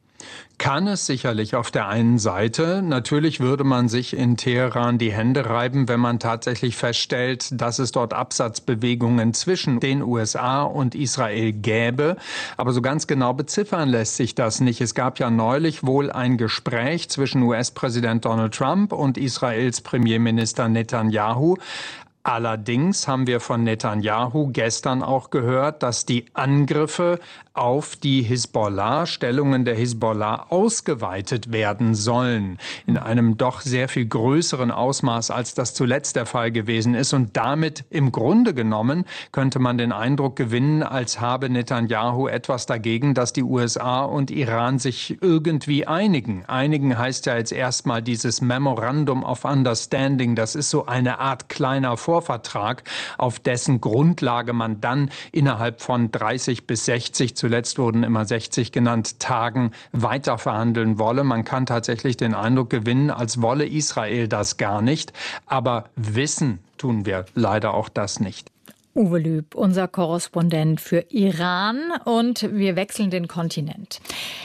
Kann es sicherlich auf der einen Seite. Natürlich würde man sich in Teheran die Hände reiben, wenn man tatsächlich feststellt, dass es dort Absatzbewegungen zwischen den U S A und Israel gäbe. Aber so ganz genau beziffern lässt sich das nicht. Es gab ja neulich wohl ein Gespräch zwischen U S-Präsident Donald Trump und Israels Premierminister Netanyahu. Allerdings haben wir von Netanyahu gestern auch gehört, dass die Angriffe auf die Hisbollah, Stellungen der Hisbollah ausgeweitet werden sollen. In einem doch sehr viel größeren Ausmaß, als das zuletzt der Fall gewesen ist. Und damit im Grunde genommen könnte man den Eindruck gewinnen, als habe Netanyahu etwas dagegen, dass die U S A und Iran sich irgendwie einigen. Einigen heißt ja jetzt erstmal dieses Memorandum of Understanding. Das ist so eine Art kleiner Vorvertrag, auf dessen Grundlage man dann innerhalb von dreißig bis sechzig, zuletzt wurden immer sechzig genannt, Tagen weiter verhandeln wolle. Man kann tatsächlich den Eindruck gewinnen, als wolle Israel das gar nicht. Aber wissen tun wir leider auch das nicht. Uwe Lüb, unser Korrespondent für Iran, und wir wechseln den Kontinent.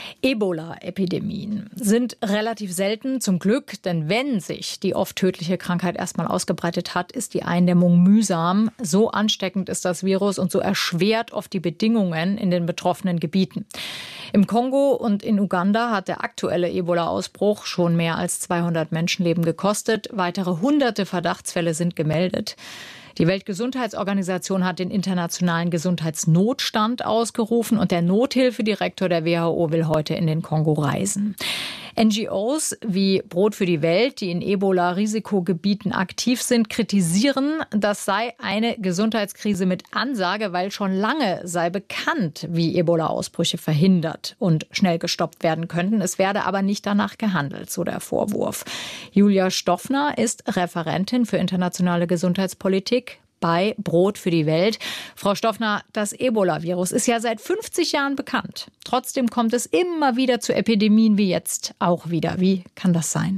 Ebola-Epidemien sind relativ selten, zum Glück, denn wenn sich die oft tödliche Krankheit erstmal ausgebreitet hat, ist die Eindämmung mühsam. So ansteckend ist das Virus und so erschwert oft die Bedingungen in den betroffenen Gebieten. Im Kongo und in Uganda hat der aktuelle Ebola-Ausbruch schon mehr als zweihundert Menschenleben gekostet. Weitere hunderte Verdachtsfälle sind gemeldet. Die Weltgesundheitsorganisation hat den internationalen Gesundheitsnotstand ausgerufen und der Nothilfedirektor der W H O will heute in den Kongo reisen. N G Os wie Brot für die Welt, die in Ebola-Risikogebieten aktiv sind, kritisieren, das sei eine Gesundheitskrise mit Ansage, weil schon lange sei bekannt, wie Ebola-Ausbrüche verhindert und schnell gestoppt werden könnten. Es werde aber nicht danach gehandelt, so der Vorwurf. Julia Stoffner ist Referentin für internationale Gesundheitspolitik bei Brot für die Welt. Frau Stoffner, das Ebola-Virus ist ja seit fünfzig Jahren bekannt. Trotzdem kommt es immer wieder zu Epidemien wie jetzt auch wieder. Wie kann das sein?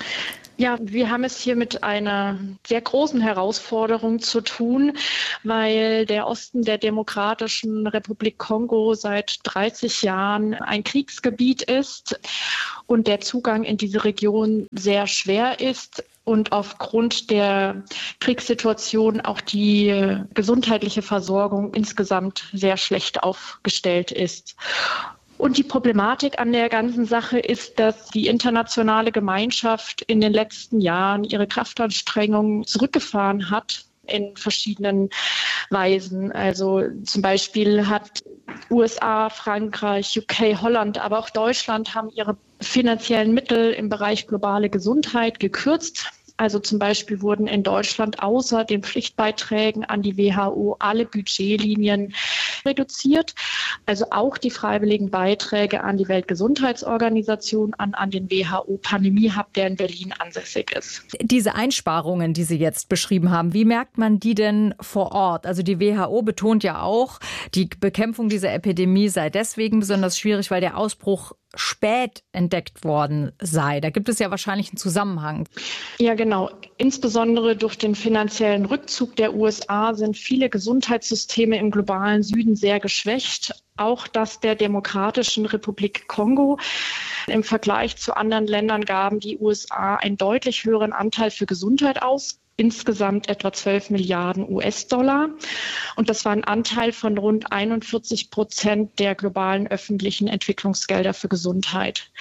Ja, wir haben es hier mit einer sehr großen Herausforderung zu tun, weil der Osten der Demokratischen Republik Kongo seit dreißig Jahren ein Kriegsgebiet ist und der Zugang in diese Region sehr schwer ist. Und aufgrund der Kriegssituation auch die gesundheitliche Versorgung insgesamt sehr schlecht aufgestellt ist. Und die Problematik an der ganzen Sache ist, dass die internationale Gemeinschaft in den letzten Jahren ihre Kraftanstrengungen zurückgefahren hat in verschiedenen Weisen. Also zum Beispiel hat U S A, Frankreich, U K, Holland, aber auch Deutschland haben ihre finanziellen Mittel im Bereich globale Gesundheit gekürzt. Also zum Beispiel wurden in Deutschland außer den Pflichtbeiträgen an die W H O alle Budgetlinien reduziert. Also auch die freiwilligen Beiträge an die Weltgesundheitsorganisation, an, an den W H O-Pandemie-Hub, der in Berlin ansässig ist. Diese Einsparungen, die Sie jetzt beschrieben haben, wie merkt man die denn vor Ort? Also die W H O betont ja auch, die Bekämpfung dieser Epidemie sei deswegen besonders schwierig, weil der Ausbruch spät entdeckt worden sei. Da gibt es ja wahrscheinlich einen Zusammenhang. Ja, genau. Insbesondere durch den finanziellen Rückzug der U S A sind viele Gesundheitssysteme im globalen Süden sehr geschwächt. Auch das der Demokratischen Republik Kongo. Im Vergleich zu anderen Ländern gaben die U S A einen deutlich höheren Anteil für Gesundheit aus. Insgesamt etwa zwölf Milliarden U S-Dollar. Und das war ein Anteil von rund einundvierzig Prozent der globalen öffentlichen Entwicklungsgelder für Gesundheit.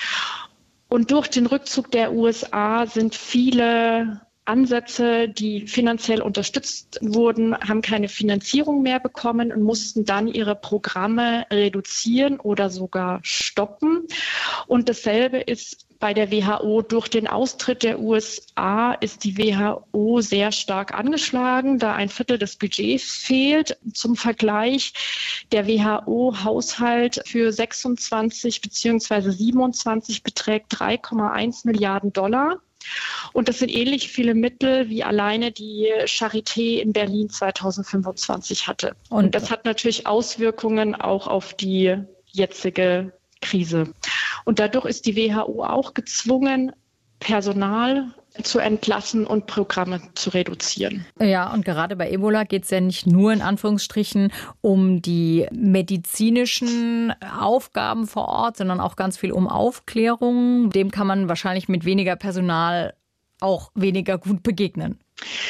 Und durch den Rückzug der U S A sind viele Ansätze, die finanziell unterstützt wurden, haben keine Finanzierung mehr bekommen und mussten dann ihre Programme reduzieren oder sogar stoppen. Und dasselbe ist bei der W H O. Durch den Austritt der U S A ist die W H O sehr stark angeschlagen, da ein Viertel des Budgets fehlt. Zum Vergleich, der W H O-Haushalt für sechsundzwanzig bzw. siebenundzwanzig beträgt drei Komma eins Milliarden Dollar. Und das sind ähnlich viele Mittel, wie alleine die Charité in Berlin zweitausendfünfundzwanzig hatte. Und, Und das hat natürlich Auswirkungen auch auf die jetzige Krise. Und dadurch ist die W H O auch gezwungen, Personal zu entlassen und Programme zu reduzieren. Ja, und gerade bei Ebola geht es ja nicht nur in Anführungsstrichen um die medizinischen Aufgaben vor Ort, sondern auch ganz viel um Aufklärung. Dem kann man wahrscheinlich mit weniger Personal auch weniger gut begegnen.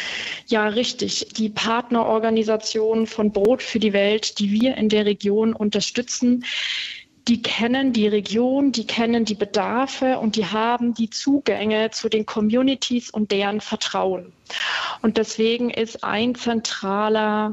Ja, richtig. Die Partnerorganisationen von Brot für die Welt, die wir in der Region unterstützen, die kennen die Region, die kennen die Bedarfe und die haben die Zugänge zu den Communities und deren Vertrauen. Und deswegen ist ein zentraler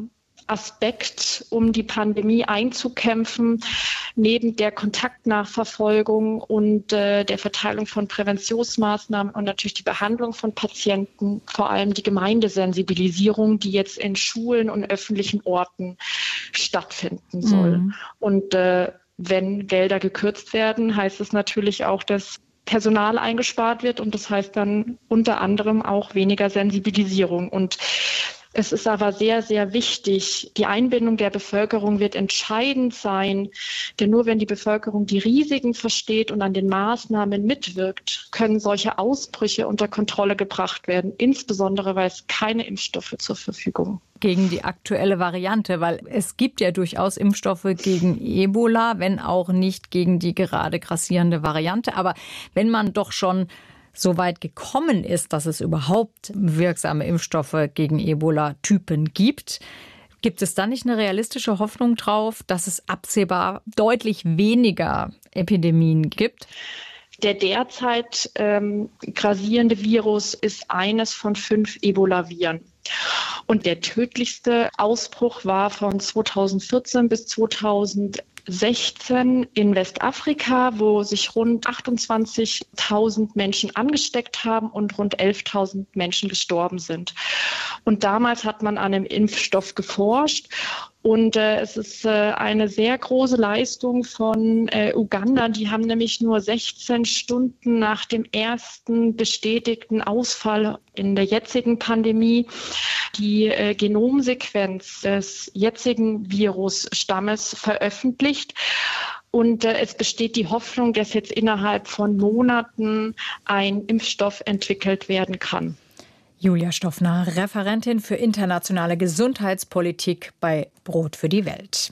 Aspekt, um die Pandemie einzukämpfen, neben der Kontaktnachverfolgung und äh, der Verteilung von Präventionsmaßnahmen und natürlich die Behandlung von Patienten, vor allem die Gemeindesensibilisierung, die jetzt in Schulen und öffentlichen Orten stattfinden soll. Mhm. Und äh, wenn Gelder gekürzt werden, heißt es natürlich auch, dass Personal eingespart wird und das heißt dann unter anderem auch weniger Sensibilisierung. Und es ist aber sehr, sehr wichtig, die Einbindung der Bevölkerung wird entscheidend sein, denn nur wenn die Bevölkerung die Risiken versteht und an den Maßnahmen mitwirkt, können solche Ausbrüche unter Kontrolle gebracht werden, insbesondere weil es keine Impfstoffe zur Verfügung gibt. Gegen die aktuelle Variante, weil es gibt ja durchaus Impfstoffe gegen Ebola, wenn auch nicht gegen die gerade grassierende Variante. Aber wenn man doch schon so weit gekommen ist, dass es überhaupt wirksame Impfstoffe gegen Ebola-Typen gibt, gibt es da nicht eine realistische Hoffnung drauf, dass es absehbar deutlich weniger Epidemien gibt? Der derzeit ähm, grassierende Virus ist eines von fünf Ebola-Viren. Und der tödlichste Ausbruch war von zweitausendvierzehn bis zweitausendsechzehn sechzehn in Westafrika, wo sich rund achtundzwanzigtausend Menschen angesteckt haben und rund elftausend Menschen gestorben sind. Und damals hat man an einem Impfstoff geforscht. Und äh, es ist äh, eine sehr große Leistung von äh, Uganda. Die haben nämlich nur sechzehn Stunden nach dem ersten bestätigten Ausfall in der jetzigen Pandemie die äh, Genomsequenz des jetzigen Virusstammes veröffentlicht. Und äh, es besteht die Hoffnung, dass jetzt innerhalb von Monaten ein Impfstoff entwickelt werden kann. Julia Stoffner, Referentin für internationale Gesundheitspolitik bei Brot für die Welt.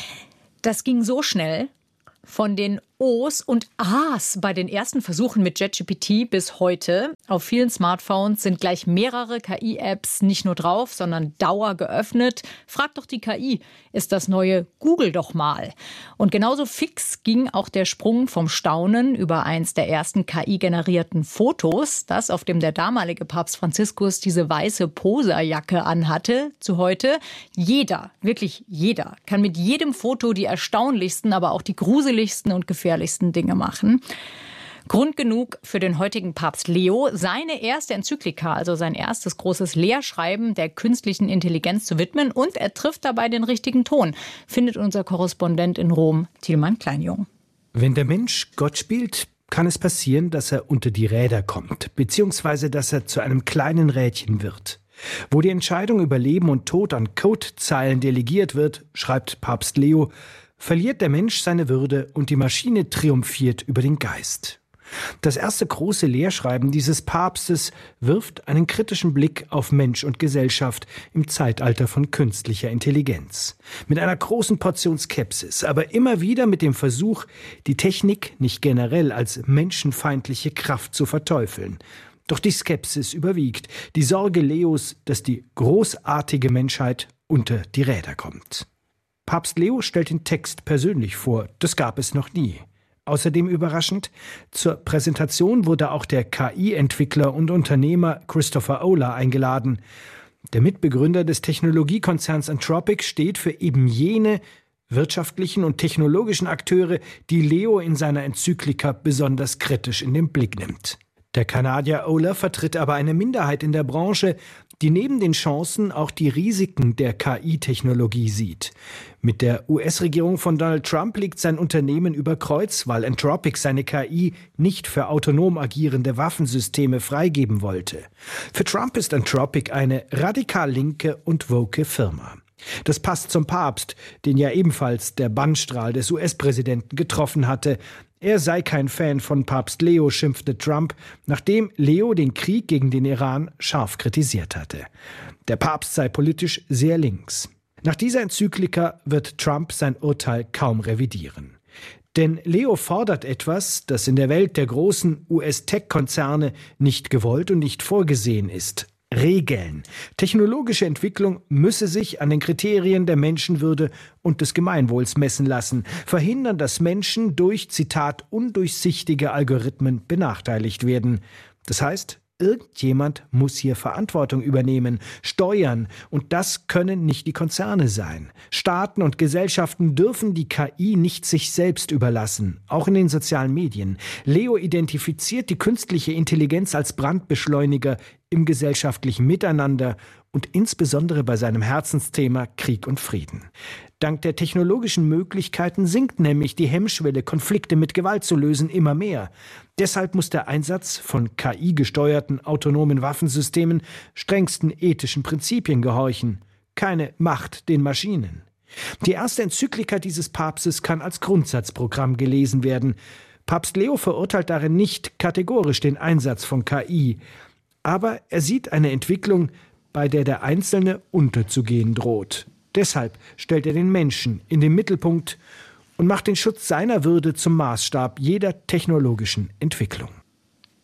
Das ging so schnell. Von den O's und A's bei den ersten Versuchen mit ChatGPT bis heute. Auf vielen Smartphones sind gleich mehrere K I-Apps nicht nur drauf, sondern dauer geöffnet. Frag doch die K I, ist das neue Google doch mal. Und genauso fix ging auch der Sprung vom Staunen über eins der ersten K I-generierten Fotos, das, auf dem der damalige Papst Franziskus diese weiße Poserjacke anhatte, zu heute. Jeder, wirklich jeder, kann mit jedem Foto die erstaunlichsten, aber auch die gruseligsten und gefährlichsten gefährlichsten Dinge machen. Grund genug für den heutigen Papst Leo, seine erste Enzyklika, also sein erstes großes Lehrschreiben der künstlichen Intelligenz zu widmen. Und er trifft dabei den richtigen Ton, findet unser Korrespondent in Rom, Tilman Kleinjung. Wenn der Mensch Gott spielt, kann es passieren, dass er unter die Räder kommt, beziehungsweise dass er zu einem kleinen Rädchen wird. Wo die Entscheidung über Leben und Tod an Codezeilen delegiert wird, schreibt Papst Leo, verliert der Mensch seine Würde und die Maschine triumphiert über den Geist. Das erste große Lehrschreiben dieses Papstes wirft einen kritischen Blick auf Mensch und Gesellschaft im Zeitalter von künstlicher Intelligenz. Mit einer großen Portion Skepsis, aber immer wieder mit dem Versuch, die Technik nicht generell als menschenfeindliche Kraft zu verteufeln. Doch die Skepsis überwiegt, die Sorge Leos, dass die großartige Menschheit unter die Räder kommt. Papst Leo stellt den Text persönlich vor, das gab es noch nie. Außerdem überraschend, zur Präsentation wurde auch der K I-Entwickler und Unternehmer Christopher Olah eingeladen. Der Mitbegründer des Technologiekonzerns Anthropic steht für eben jene wirtschaftlichen und technologischen Akteure, die Leo in seiner Enzyklika besonders kritisch in den Blick nimmt. Der Kanadier Olah vertritt aber eine Minderheit in der Branche, die neben den Chancen auch die Risiken der K I-Technologie sieht. Mit der U S-Regierung von Donald Trump liegt sein Unternehmen über Kreuz, weil Anthropic seine K I nicht für autonom agierende Waffensysteme freigeben wollte. Für Trump ist Anthropic eine radikal linke und woke Firma. Das passt zum Papst, den ja ebenfalls der Bannstrahl des U S-Präsidenten getroffen hatte. Er sei kein Fan von Papst Leo, schimpfte Trump, nachdem Leo den Krieg gegen den Iran scharf kritisiert hatte. Der Papst sei politisch sehr links. Nach dieser Enzyklika wird Trump sein Urteil kaum revidieren. Denn Leo fordert etwas, das in der Welt der großen U S-Tech-Konzerne nicht gewollt und nicht vorgesehen ist. Regeln. Technologische Entwicklung müsse sich an den Kriterien der Menschenwürde und des Gemeinwohls messen lassen, verhindern, dass Menschen durch, Zitat, undurchsichtige Algorithmen benachteiligt werden. Das heißt, irgendjemand muss hier Verantwortung übernehmen, steuern, und das können nicht die Konzerne sein. Staaten und Gesellschaften dürfen die K I nicht sich selbst überlassen, auch in den sozialen Medien. Leo identifiziert die künstliche Intelligenz als Brandbeschleuniger im gesellschaftlichen Miteinander und insbesondere bei seinem Herzensthema Krieg und Frieden. Dank der technologischen Möglichkeiten sinkt nämlich die Hemmschwelle, Konflikte mit Gewalt zu lösen, immer mehr. Deshalb muss der Einsatz von K I-gesteuerten autonomen Waffensystemen strengsten ethischen Prinzipien gehorchen. Keine Macht den Maschinen. Die erste Enzyklika dieses Papstes kann als Grundsatzprogramm gelesen werden. Papst Leo verurteilt darin nicht kategorisch den Einsatz von K I. Aber er sieht eine Entwicklung, bei der der Einzelne unterzugehen droht. Deshalb stellt er den Menschen in den Mittelpunkt und macht den Schutz seiner Würde zum Maßstab jeder technologischen Entwicklung.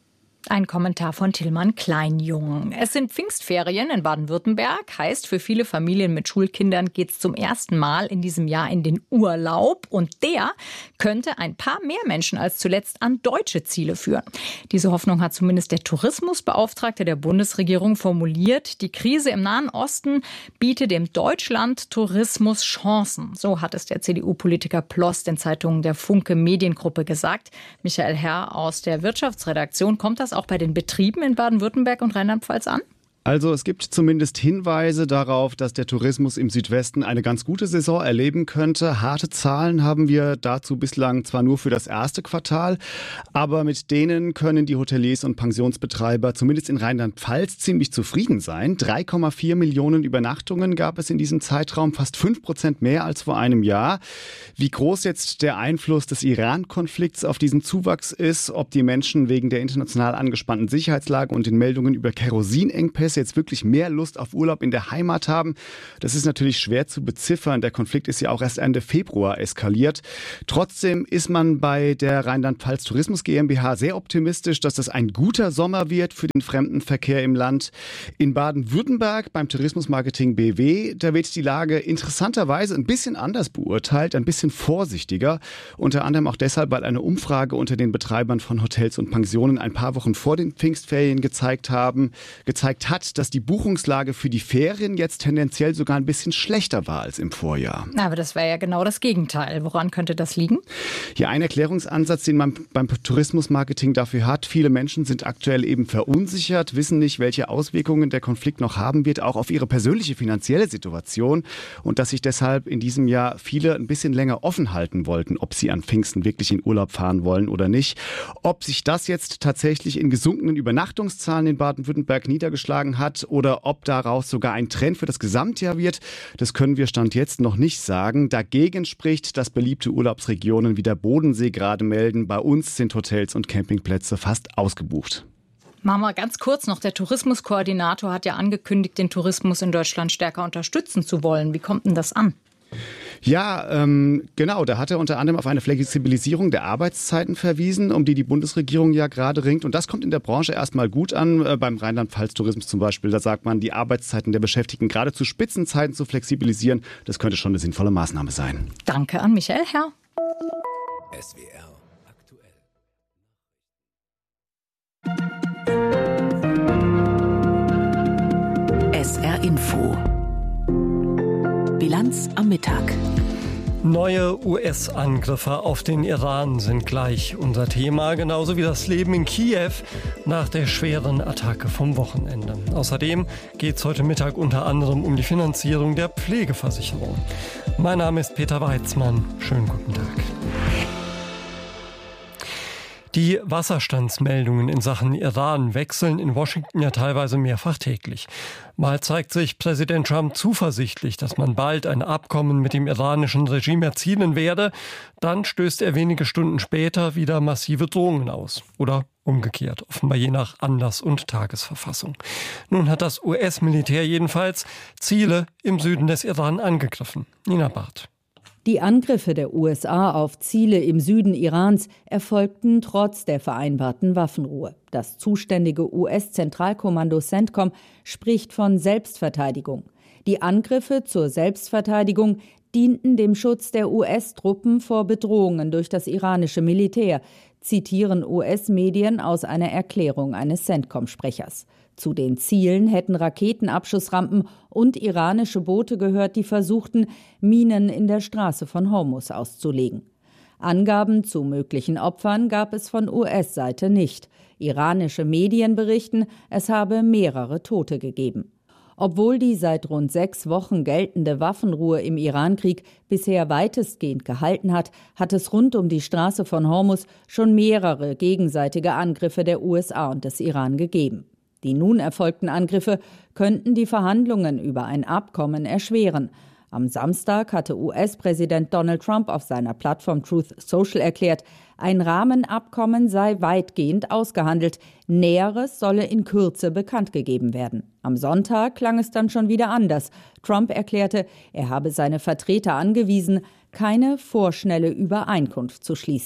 Ein Kommentar von Tillmann Kleinjung. Es sind Pfingstferien in Baden-Württemberg. Heißt, für viele Familien mit Schulkindern geht es zum ersten Mal in diesem Jahr in den Urlaub. Und der könnte ein paar mehr Menschen als zuletzt an deutsche Ziele führen. Diese Hoffnung hat zumindest der Tourismusbeauftragte der Bundesregierung formuliert. Die Krise im Nahen Osten biete dem Deutschland Tourismus Chancen. So hat es der C D U-Politiker Ploss den Zeitungen der Funke Mediengruppe gesagt. Michael Herr aus der Wirtschaftsredaktion, kommt das auch bei den Betrieben in Baden-Württemberg und Rheinland-Pfalz an? Also es gibt zumindest Hinweise darauf, dass der Tourismus im Südwesten eine ganz gute Saison erleben könnte. Harte Zahlen haben wir dazu bislang zwar nur für das erste Quartal, aber mit denen können die Hoteliers und Pensionsbetreiber zumindest in Rheinland-Pfalz ziemlich zufrieden sein. drei Komma vier Millionen Übernachtungen gab es in diesem Zeitraum, fast fünf Prozent mehr als vor einem Jahr. Wie groß jetzt der Einfluss des Iran-Konflikts auf diesen Zuwachs ist, ob die Menschen wegen der international angespannten Sicherheitslage und den Meldungen über Kerosinengpässe jetzt wirklich mehr Lust auf Urlaub in der Heimat haben, das ist natürlich schwer zu beziffern. Der Konflikt ist ja auch erst Ende Februar eskaliert. Trotzdem ist man bei der Rheinland-Pfalz Tourismus GmbH sehr optimistisch, dass das ein guter Sommer wird für den Fremdenverkehr im Land. In Baden-Württemberg beim Tourismusmarketing B W, da wird die Lage interessanterweise ein bisschen anders beurteilt, ein bisschen vorsichtiger. Unter anderem auch deshalb, weil eine Umfrage unter den Betreibern von Hotels und Pensionen ein paar Wochen vor den Pfingstferien gezeigt haben, gezeigt hat, dass die Buchungslage für die Ferien jetzt tendenziell sogar ein bisschen schlechter war als im Vorjahr. Aber das wäre ja genau das Gegenteil. Woran könnte das liegen? Ja, ein Erklärungsansatz, den man beim Tourismusmarketing dafür hat. Viele Menschen sind aktuell eben verunsichert, wissen nicht, welche Auswirkungen der Konflikt noch haben wird, auch auf ihre persönliche finanzielle Situation. Und dass sich deshalb in diesem Jahr viele ein bisschen länger offen halten wollten, ob sie an Pfingsten wirklich in Urlaub fahren wollen oder nicht. Ob sich das jetzt tatsächlich in gesunkenen Übernachtungszahlen in Baden-Württemberg niedergeschlagen hat oder ob daraus sogar ein Trend für das Gesamtjahr wird, das können wir Stand jetzt noch nicht sagen. Dagegen spricht, dass beliebte Urlaubsregionen wie der Bodensee gerade melden, bei uns sind Hotels und Campingplätze fast ausgebucht. Machen wir ganz kurz noch, der Tourismuskoordinator hat ja angekündigt, den Tourismus in Deutschland stärker unterstützen zu wollen. Wie kommt denn das an? Ja, ähm, genau, da hat er unter anderem auf eine Flexibilisierung der Arbeitszeiten verwiesen, um die die Bundesregierung ja gerade ringt. Und das kommt in der Branche erstmal gut an. Äh, beim Rheinland-Pfalz-Tourismus zum Beispiel, da sagt man, die Arbeitszeiten der Beschäftigten gerade zu Spitzenzeiten zu flexibilisieren. Das könnte schon eine sinnvolle Maßnahme sein. Danke an Michael Herr. S W R aktuell. S R Info. Bilanz am Mittag. Neue U S-Angriffe auf den Iran sind gleich unser Thema, genauso wie das Leben in Kiew nach der schweren Attacke vom Wochenende. Außerdem geht es heute Mittag unter anderem um die Finanzierung der Pflegeversicherung. Mein Name ist Peter Weizmann. Schönen guten Tag. Die Wasserstandsmeldungen in Sachen Iran wechseln in Washington ja teilweise mehrfach täglich. Mal zeigt sich Präsident Trump zuversichtlich, dass man bald ein Abkommen mit dem iranischen Regime erzielen werde. Dann stößt er wenige Stunden später wieder massive Drohungen aus. Oder umgekehrt, offenbar je nach Anlass und Tagesverfassung. Nun hat das U S-Militär jedenfalls Ziele im Süden des Iran angegriffen. Nina Barth. Die Angriffe der U S A auf Ziele im Süden Irans erfolgten trotz der vereinbarten Waffenruhe. Das zuständige U S-Zentralkommando CENTCOM spricht von Selbstverteidigung. Die Angriffe zur Selbstverteidigung dienten dem Schutz der U S-Truppen vor Bedrohungen durch das iranische Militär, zitieren U S-Medien aus einer Erklärung eines CENTCOM-Sprechers. Zu den Zielen hätten Raketenabschussrampen und iranische Boote gehört, die versuchten, Minen in der Straße von Hormuz auszulegen. Angaben zu möglichen Opfern gab es von U S-Seite nicht. Iranische Medien berichten, es habe mehrere Tote gegeben. Obwohl die seit rund sechs Wochen geltende Waffenruhe im Irankrieg bisher weitestgehend gehalten hat, hat es rund um die Straße von Hormuz schon mehrere gegenseitige Angriffe der U S A und des Iran gegeben. Die nun erfolgten Angriffe könnten die Verhandlungen über ein Abkommen erschweren. Am Samstag hatte U S-Präsident Donald Trump auf seiner Plattform Truth Social erklärt, ein Rahmenabkommen sei weitgehend ausgehandelt. Näheres solle in Kürze bekannt gegeben werden. Am Sonntag klang es dann schon wieder anders. Trump erklärte, er habe seine Vertreter angewiesen, keine vorschnelle Übereinkunft zu schließen.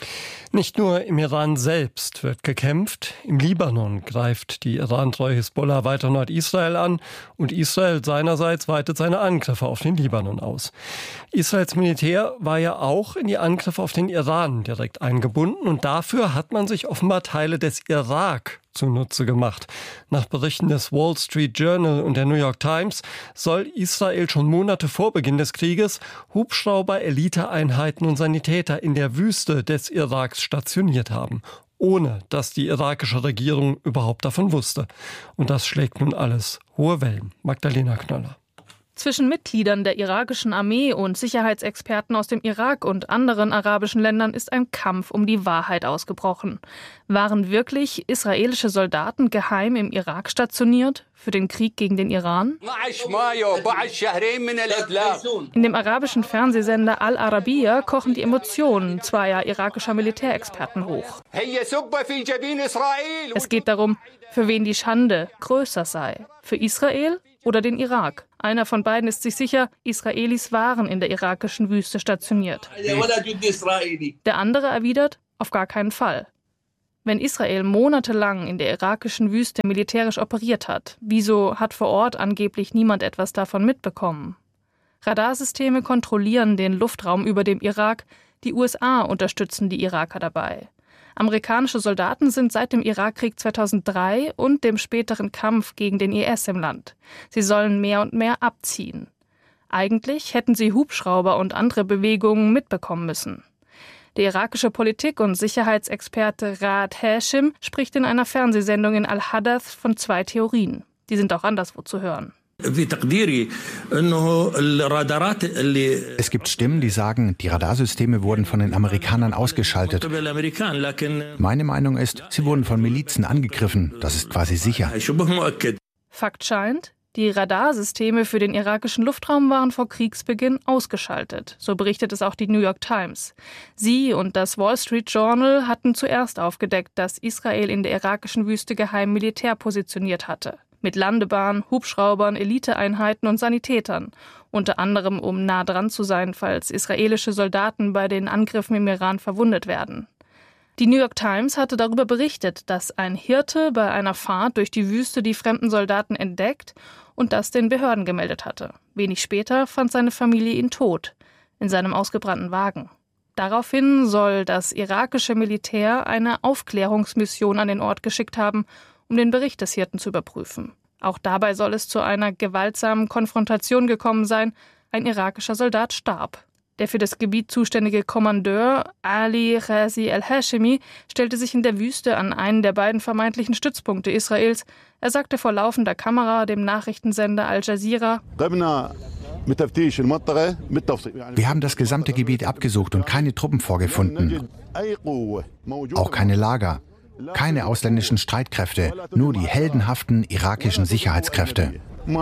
Nicht nur im Iran selbst wird gekämpft, im Libanon greift die Iran-treue Hisbollah weiter Nordisrael an und Israel seinerseits weitet seine Angriffe auf den Libanon aus. Israels Militär war ja auch in die Angriffe auf den Iran direkt eingebunden und dafür hat man sich offenbar Teile des Irak zunutze gemacht. Nach Berichten des Wall Street Journal und der New York Times soll Israel schon Monate vor Beginn des Krieges Hubschrauber, Eliteeinheiten und Sanitäter in der Wüste des Iraks stationiert haben, ohne dass die irakische Regierung überhaupt davon wusste. Und das schlägt nun alles hohe Wellen. Magdalena Knoller. Zwischen Mitgliedern der irakischen Armee und Sicherheitsexperten aus dem Irak und anderen arabischen Ländern ist ein Kampf um die Wahrheit ausgebrochen. Waren wirklich israelische Soldaten geheim im Irak stationiert für den Krieg gegen den Iran? In dem arabischen Fernsehsender Al Arabiya kochen die Emotionen zweier irakischer Militärexperten hoch. Es geht darum, für wen die Schande größer sei. Für Israel oder den Irak. Einer von beiden ist sich sicher, Israelis waren in der irakischen Wüste stationiert. Der andere erwidert, auf gar keinen Fall. Wenn Israel monatelang in der irakischen Wüste militärisch operiert hat, wieso hat vor Ort angeblich niemand etwas davon mitbekommen? Radarsysteme kontrollieren den Luftraum über dem Irak, die U S A unterstützen die Iraker dabei. Amerikanische Soldaten sind seit dem Irakkrieg zweitausenddrei und dem späteren Kampf gegen den I S im Land. Sie sollen mehr und mehr abziehen. Eigentlich hätten sie Hubschrauber und andere Bewegungen mitbekommen müssen. Der irakische Politik- und Sicherheitsexperte Raad Hashim spricht in einer Fernsehsendung in Al-Hadath von zwei Theorien. Die sind auch anderswo zu hören. Es gibt Stimmen, die sagen, die Radarsysteme wurden von den Amerikanern ausgeschaltet. Meine Meinung ist, sie wurden von Milizen angegriffen. Das ist quasi sicher. Fakt scheint, die Radarsysteme für den irakischen Luftraum waren vor Kriegsbeginn ausgeschaltet. So berichtet es auch die New York Times. Sie und das Wall Street Journal hatten zuerst aufgedeckt, dass Israel in der irakischen Wüste geheim Militär positioniert hatte. Mit Landebahn, Hubschraubern, Eliteeinheiten und Sanitätern. Unter anderem, um nah dran zu sein, falls israelische Soldaten bei den Angriffen im Iran verwundet werden. Die New York Times hatte darüber berichtet, dass ein Hirte bei einer Fahrt durch die Wüste die fremden Soldaten entdeckt und das den Behörden gemeldet hatte. Wenig später fand seine Familie ihn tot, in seinem ausgebrannten Wagen. Daraufhin soll das irakische Militär eine Aufklärungsmission an den Ort geschickt haben, um den Bericht des Hirten zu überprüfen. Auch dabei soll es zu einer gewaltsamen Konfrontation gekommen sein. Ein irakischer Soldat starb. Der für das Gebiet zuständige Kommandeur Ali Ghazi al-Hashimi stellte sich in der Wüste an einen der beiden vermeintlichen Stützpunkte Israels. Er sagte vor laufender Kamera dem Nachrichtensender Al Jazeera: Wir haben das gesamte Gebiet abgesucht und keine Truppen vorgefunden. Auch keine Lager. Keine ausländischen Streitkräfte, nur die heldenhaften irakischen Sicherheitskräfte.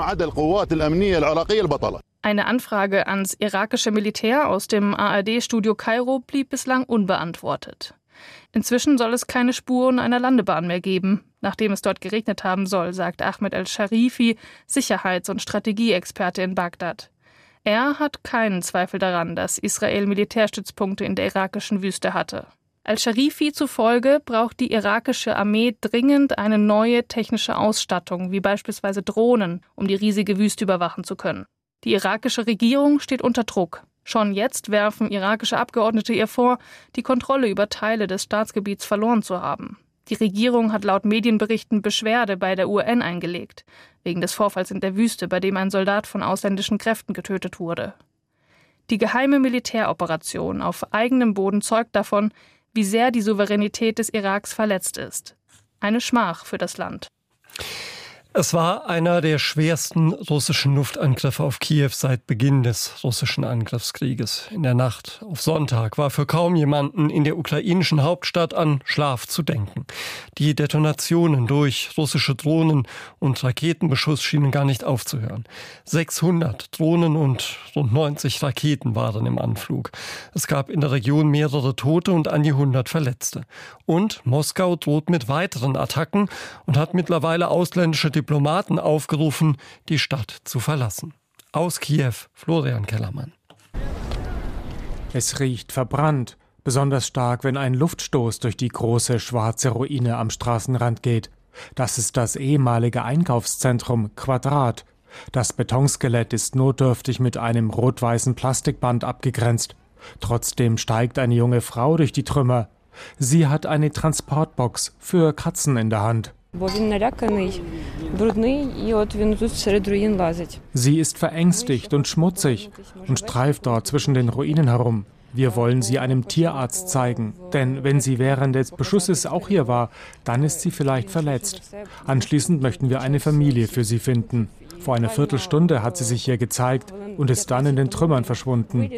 Eine Anfrage ans irakische Militär aus dem A R D-Studio Kairo blieb bislang unbeantwortet. Inzwischen soll es keine Spuren einer Landebahn mehr geben, nachdem es dort geregnet haben soll, sagt Ahmed al-Sharifi, Sicherheits- und Strategieexperte in Bagdad. Er hat keinen Zweifel daran, dass Israel Militärstützpunkte in der irakischen Wüste hatte. Al-Sharifi zufolge braucht die irakische Armee dringend eine neue technische Ausstattung, wie beispielsweise Drohnen, um die riesige Wüste überwachen zu können. Die irakische Regierung steht unter Druck. Schon jetzt werfen irakische Abgeordnete ihr vor, die Kontrolle über Teile des Staatsgebiets verloren zu haben. Die Regierung hat laut Medienberichten Beschwerde bei der U N eingelegt, wegen des Vorfalls in der Wüste, bei dem ein Soldat von ausländischen Kräften getötet wurde. Die geheime Militäroperation auf eigenem Boden zeugt davon, wie sehr die Souveränität des Iraks verletzt ist. Eine Schmach für das Land. Es war einer der schwersten russischen Luftangriffe auf Kiew seit Beginn des russischen Angriffskrieges. In der Nacht auf Sonntag war für kaum jemanden in der ukrainischen Hauptstadt an Schlaf zu denken. Die Detonationen durch russische Drohnen und Raketenbeschuss schienen gar nicht aufzuhören. sechshundert Drohnen und rund neunzig Raketen waren im Anflug. Es gab in der Region mehrere Tote und an die hundert Verletzte. Und Moskau droht mit weiteren Attacken und hat mittlerweile ausländische Diplomaten aufgerufen, die Stadt zu verlassen. Aus Kiew, Florian Kellermann. Es riecht verbrannt. Besonders stark, wenn ein Luftstoß durch die große schwarze Ruine am Straßenrand geht. Das ist das ehemalige Einkaufszentrum Quadrat. Das Betonskelett ist notdürftig mit einem rot-weißen Plastikband abgegrenzt. Trotzdem steigt eine junge Frau durch die Trümmer. Sie hat eine Transportbox für Katzen in der Hand. Sie ist verängstigt und schmutzig und streift dort zwischen den Ruinen herum. Wir wollen sie einem Tierarzt zeigen, denn wenn sie während des Beschusses auch hier war, dann ist sie vielleicht verletzt. Anschließend möchten wir eine Familie für sie finden. Vor einer Viertelstunde hat sie sich hier gezeigt und ist dann in den Trümmern verschwunden.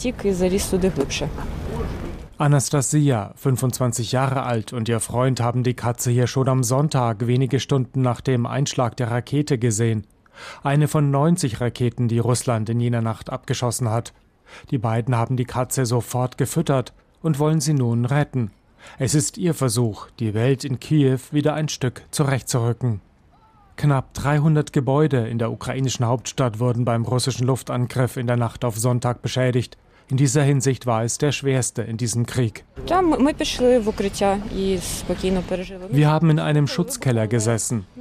Anastasia, fünfundzwanzig Jahre alt, und ihr Freund haben die Katze hier schon am Sonntag, wenige Stunden nach dem Einschlag der Rakete, gesehen. Eine von neunzig Raketen, die Russland in jener Nacht abgeschossen hat. Die beiden haben die Katze sofort gefüttert und wollen sie nun retten. Es ist ihr Versuch, die Welt in Kiew wieder ein Stück zurechtzurücken. Knapp dreihundert Gebäude in der ukrainischen Hauptstadt wurden beim russischen Luftangriff in der Nacht auf Sonntag beschädigt. In dieser Hinsicht war es der schwerste in diesem Krieg. Wir haben in einem Schutzkeller gesessen.